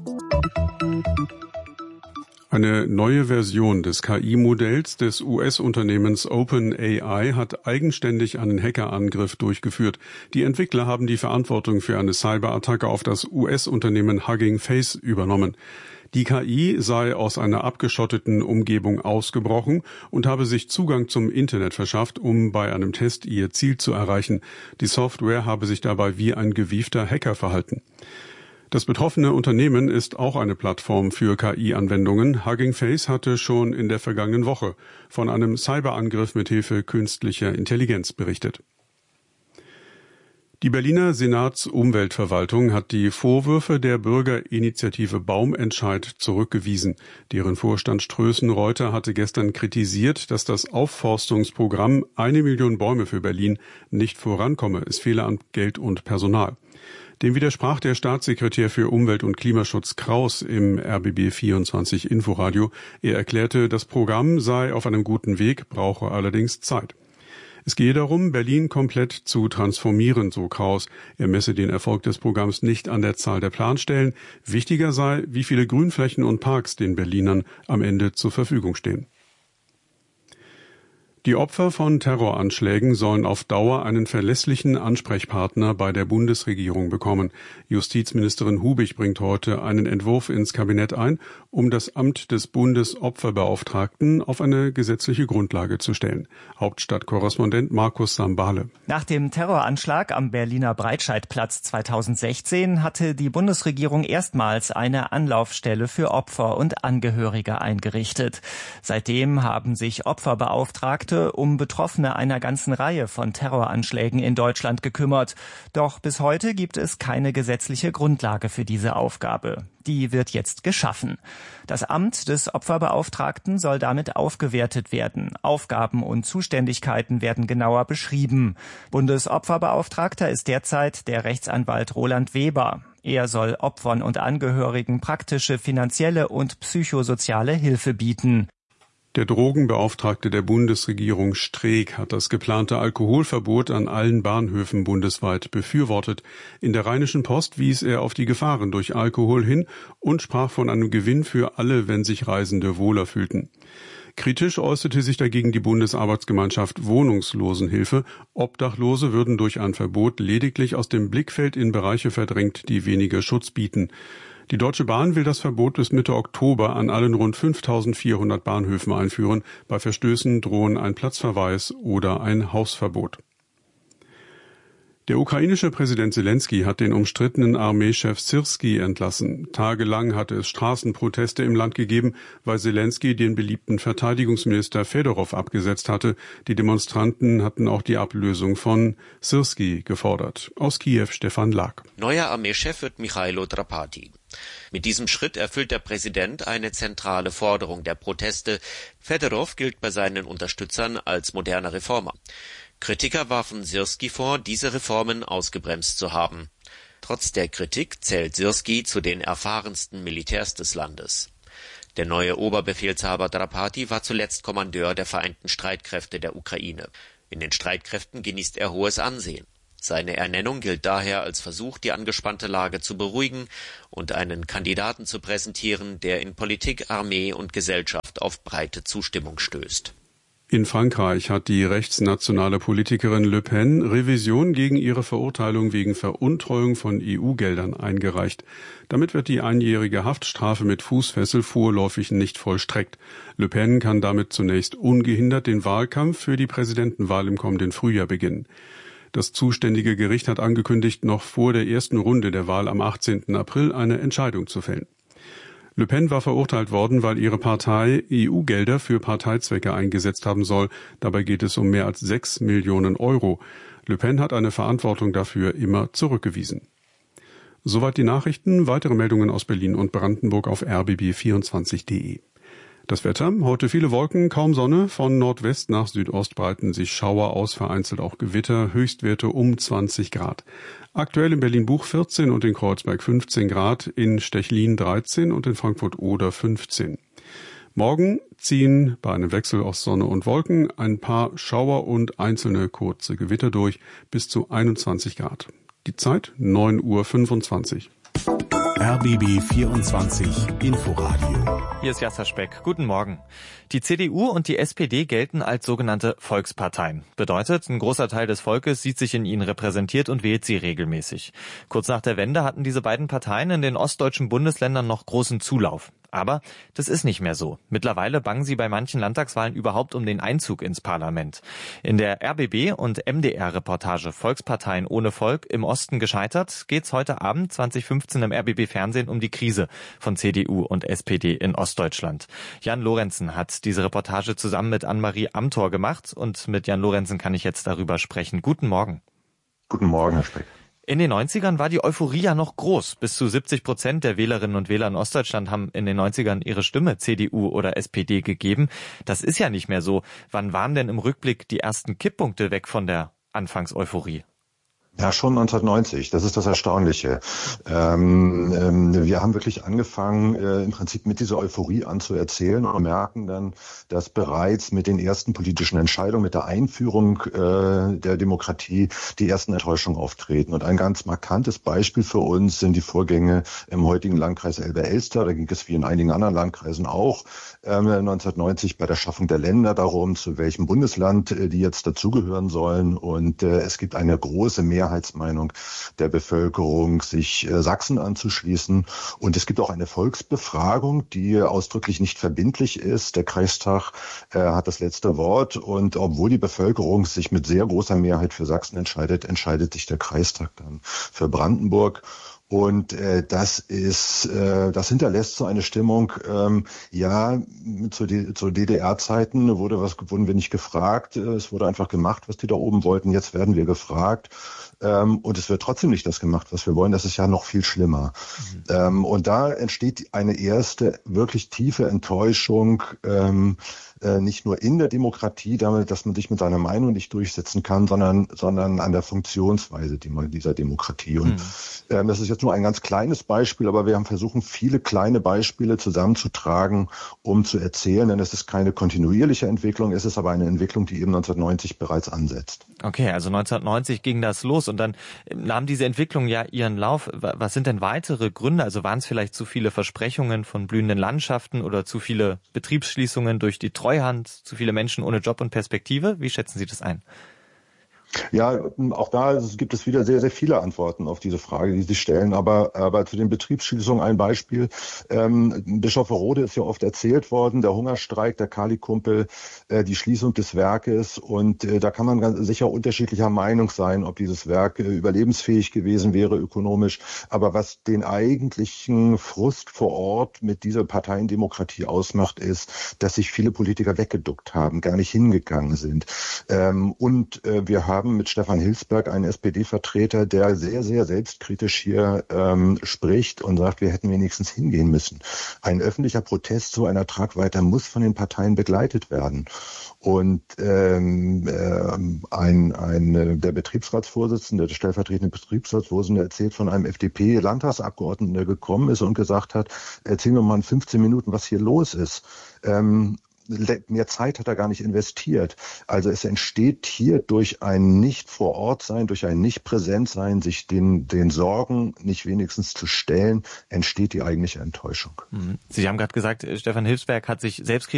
Eine neue Version des K I-Modells des U S-Unternehmens OpenAI hat eigenständig einen Hackerangriff durchgeführt. Die Entwickler haben die Verantwortung für eine Cyberattacke auf das U S-Unternehmen Hugging Face übernommen. Die K I sei aus einer abgeschotteten Umgebung ausgebrochen und habe sich Zugang zum Internet verschafft, um bei einem Test ihr Ziel zu erreichen. Die Software habe sich dabei wie ein gewiefter Hacker verhalten. Das betroffene Unternehmen ist auch eine Plattform für K I-Anwendungen. Hugging Face hatte schon in der vergangenen Woche von einem Cyberangriff mit Hilfe künstlicher Intelligenz berichtet. Die Berliner Senatsumweltverwaltung hat die Vorwürfe der Bürgerinitiative Baumentscheid zurückgewiesen. Deren Vorstand Strößen-Reuter hatte gestern kritisiert, dass das Aufforstungsprogramm Eine Million Bäume für Berlin nicht vorankomme. Es fehle an Geld und Personal. Dem widersprach der Staatssekretär für Umwelt- und Klimaschutz Kraus im R B B vierundzwanzig Inforadio. Er erklärte, das Programm sei auf einem guten Weg, brauche allerdings Zeit. Es gehe darum, Berlin komplett zu transformieren, so Kraus. Er messe den Erfolg des Programms nicht an der Zahl der Planstellen. Wichtiger sei, wie viele Grünflächen und Parks den Berlinern am Ende zur Verfügung stehen. Die Opfer von Terroranschlägen sollen auf Dauer einen verlässlichen Ansprechpartner bei der Bundesregierung bekommen. Justizministerin Hubig bringt heute einen Entwurf ins Kabinett ein, um das Amt des Bundesopferbeauftragten auf eine gesetzliche Grundlage zu stellen. Hauptstadtkorrespondent Markus Sambale. Nach dem Terroranschlag am Berliner Breitscheidplatz zweitausendsechzehn hatte die Bundesregierung erstmals eine Anlaufstelle für Opfer und Angehörige eingerichtet. Seitdem haben sich Opferbeauftragte um Betroffene einer ganzen Reihe von Terroranschlägen in Deutschland gekümmert. Doch bis heute gibt es keine gesetzliche Grundlage für diese Aufgabe. Die wird jetzt geschaffen. Das Amt des Opferbeauftragten soll damit aufgewertet werden. Aufgaben und Zuständigkeiten werden genauer beschrieben. Bundesopferbeauftragter ist derzeit der Rechtsanwalt Roland Weber. Er soll Opfern und Angehörigen praktische, finanzielle und psychosoziale Hilfe bieten. Der Drogenbeauftragte der Bundesregierung Streeck hat das geplante Alkoholverbot an allen Bahnhöfen bundesweit befürwortet. In der Rheinischen Post wies er auf die Gefahren durch Alkohol hin und sprach von einem Gewinn für alle, wenn sich Reisende wohler fühlten. Kritisch äußerte sich dagegen die Bundesarbeitsgemeinschaft Wohnungslosenhilfe. Obdachlose würden durch ein Verbot lediglich aus dem Blickfeld in Bereiche verdrängt, die weniger Schutz bieten. Die Deutsche Bahn will das Verbot bis Mitte Oktober an allen rund fünftausendvierhundert Bahnhöfen einführen. Bei Verstößen drohen ein Platzverweis oder ein Hausverbot. Der ukrainische Präsident Selensky hat den umstrittenen Armeechef Syrski entlassen. Tagelang hatte es Straßenproteste im Land gegeben, weil Selensky den beliebten Verteidigungsminister Fedorov abgesetzt hatte. Die Demonstranten hatten auch die Ablösung von Syrski gefordert. Aus Kiew Stefan Lag. Neuer Armeechef wird Michailo Drapati. Mit diesem Schritt erfüllt der Präsident eine zentrale Forderung der Proteste. Fedorov gilt bei seinen Unterstützern als moderner Reformer. Kritiker warfen Syrski vor, diese Reformen ausgebremst zu haben. Trotz der Kritik zählt Syrski zu den erfahrensten Militärs des Landes. Der neue Oberbefehlshaber Drapati war zuletzt Kommandeur der Vereinten Streitkräfte der Ukraine. In den Streitkräften genießt er hohes Ansehen. Seine Ernennung gilt daher als Versuch, die angespannte Lage zu beruhigen und einen Kandidaten zu präsentieren, der in Politik, Armee und Gesellschaft auf breite Zustimmung stößt. In Frankreich hat die rechtsnationale Politikerin Le Pen Revision gegen ihre Verurteilung wegen Veruntreuung von E U-Geldern eingereicht. Damit wird die einjährige Haftstrafe mit Fußfessel vorläufig nicht vollstreckt. Le Pen kann damit zunächst ungehindert den Wahlkampf für die Präsidentenwahl im kommenden Frühjahr beginnen. Das zuständige Gericht hat angekündigt, noch vor der ersten Runde der Wahl am achtzehnten April eine Entscheidung zu fällen. Le Pen war verurteilt worden, weil ihre Partei E U-Gelder für Parteizwecke eingesetzt haben soll. Dabei geht es um mehr als sechs Millionen Euro. Le Pen hat eine Verantwortung dafür immer zurückgewiesen. Soweit die Nachrichten. Weitere Meldungen aus Berlin und Brandenburg auf r b b vierundzwanzig punkt de. Das Wetter, heute viele Wolken, kaum Sonne, von Nordwest nach Südost breiten sich Schauer aus, vereinzelt auch Gewitter, Höchstwerte um zwanzig Grad. Aktuell in Berlin-Buch vierzehn und in Kreuzberg fünfzehn Grad, in Stechlin dreizehn und in Frankfurt-Oder fünfzehn. Morgen ziehen bei einem Wechsel aus Sonne und Wolken ein paar Schauer und einzelne kurze Gewitter durch, bis zu einundzwanzig Grad. Die Zeit neun Uhr fünfundzwanzig. R B B vierundzwanzig Inforadio. Hier ist Jasser Speck. Guten Morgen. Die C D U und die S P D gelten als sogenannte Volksparteien. Bedeutet, ein großer Teil des Volkes sieht sich in ihnen repräsentiert und wählt sie regelmäßig. Kurz nach der Wende hatten diese beiden Parteien in den ostdeutschen Bundesländern noch großen Zulauf. Aber das ist nicht mehr so. Mittlerweile bangen sie bei manchen Landtagswahlen überhaupt um den Einzug ins Parlament. In der R B B und M D R-Reportage Volksparteien ohne Volk im Osten gescheitert geht's heute Abend zwanzig fünfzehn im R B B-Fernsehen um die Krise von C D U und S P D in Ostdeutschland. Jan Lorenzen hat diese Reportage zusammen mit Annemarie Amthor gemacht und mit Jan Lorenzen kann ich jetzt darüber sprechen. Guten Morgen. Guten Morgen, Herr Speck. In den neunzigern war die Euphorie ja noch groß. Bis zu siebzig Prozent der Wählerinnen und Wähler in Ostdeutschland haben in den neunzigern ihre Stimme C D U oder S P D gegeben. Das ist ja nicht mehr so. Wann waren denn im Rückblick die ersten Kipppunkte weg von der Anfangseuphorie? Ja, schon neunzehnhundertneunzig. Das ist das Erstaunliche. Ähm, ähm, wir haben wirklich angefangen, äh, im Prinzip mit dieser Euphorie anzuerzählen und merken dann, dass bereits mit den ersten politischen Entscheidungen, mit der Einführung äh, der Demokratie die ersten Enttäuschungen auftreten. Und ein ganz markantes Beispiel für uns sind die Vorgänge im heutigen Landkreis Elbe-Elster. Da ging es wie in einigen anderen Landkreisen auch ähm, neunzehnhundertneunzig bei der Schaffung der Länder darum, zu welchem Bundesland äh, die jetzt dazugehören sollen. Und äh, es gibt eine große Mehrheit Mehrheitsmeinung der Bevölkerung, sich äh, Sachsen anzuschließen. Und es gibt auch eine Volksbefragung, die ausdrücklich nicht verbindlich ist. Der Kreistag äh, hat das letzte Wort. Und obwohl die Bevölkerung sich mit sehr großer Mehrheit für Sachsen entscheidet, entscheidet sich der Kreistag dann für Brandenburg. Und äh, das ist, äh, das hinterlässt so eine Stimmung. Ähm, ja, zu, D- zu D D R-Zeiten wurde was, wurden wir nicht gefragt. Es wurde einfach gemacht, was die da oben wollten. Jetzt werden wir gefragt. Ähm, und es wird trotzdem nicht das gemacht, was wir wollen. Das ist ja noch viel schlimmer. Mhm. Ähm, und da entsteht eine erste wirklich tiefe Enttäuschung. Ähm, äh, nicht nur in der Demokratie, damit, dass man sich mit seiner Meinung nicht durchsetzen kann, sondern, sondern an der Funktionsweise dieser Demokratie. Und mhm. ähm, das ist jetzt jetzt nur ein ganz kleines Beispiel, aber wir haben versucht, viele kleine Beispiele zusammenzutragen, um zu erzählen, denn es ist keine kontinuierliche Entwicklung, es ist aber eine Entwicklung, die eben neunzehnhundertneunzig bereits ansetzt. Okay, also neunzehnhundertneunzig ging das los und dann nahm diese Entwicklung ja ihren Lauf. Was sind denn weitere Gründe? Also waren es vielleicht zu viele Versprechungen von blühenden Landschaften oder zu viele Betriebsschließungen durch die Treuhand, zu viele Menschen ohne Job und Perspektive? Wie schätzen Sie das ein? Ja, auch da gibt es wieder sehr, sehr viele Antworten auf diese Frage, die Sie stellen. Aber, aber zu den Betriebsschließungen ein Beispiel. Ähm, Bischofferode ist ja oft erzählt worden, der Hungerstreik, der Kali-Kumpel, äh, die Schließung des Werkes. Und äh, da kann man ganz sicher unterschiedlicher Meinung sein, ob dieses Werk äh, überlebensfähig gewesen wäre ökonomisch. Aber was den eigentlichen Frust vor Ort mit dieser Parteiendemokratie ausmacht, ist, dass sich viele Politiker weggeduckt haben, gar nicht hingegangen sind. Ähm, und äh, wir haben mit Stefan Hilsberg einen S P D-Vertreter, der sehr, sehr selbstkritisch hier ähm, spricht und sagt, wir hätten wenigstens hingehen müssen. Ein öffentlicher Protest so einer Tragweite muss von den Parteien begleitet werden. Und ähm, äh, ein, ein der Betriebsratsvorsitzende, der stellvertretende Betriebsratsvorsitzende erzählt von einem F D P-Landtagsabgeordneten, der gekommen ist und gesagt hat, erzähl mir mal in fünfzehn Minuten, was hier los ist. Ähm, Mehr Zeit hat er gar nicht investiert. Also es entsteht hier durch ein nicht vor Ort sein, durch ein nicht präsent sein, sich den, den Sorgen nicht wenigstens zu stellen, entsteht die eigentliche Enttäuschung. Sie haben gerade gesagt, Stefan Hilsberg hat sich selbst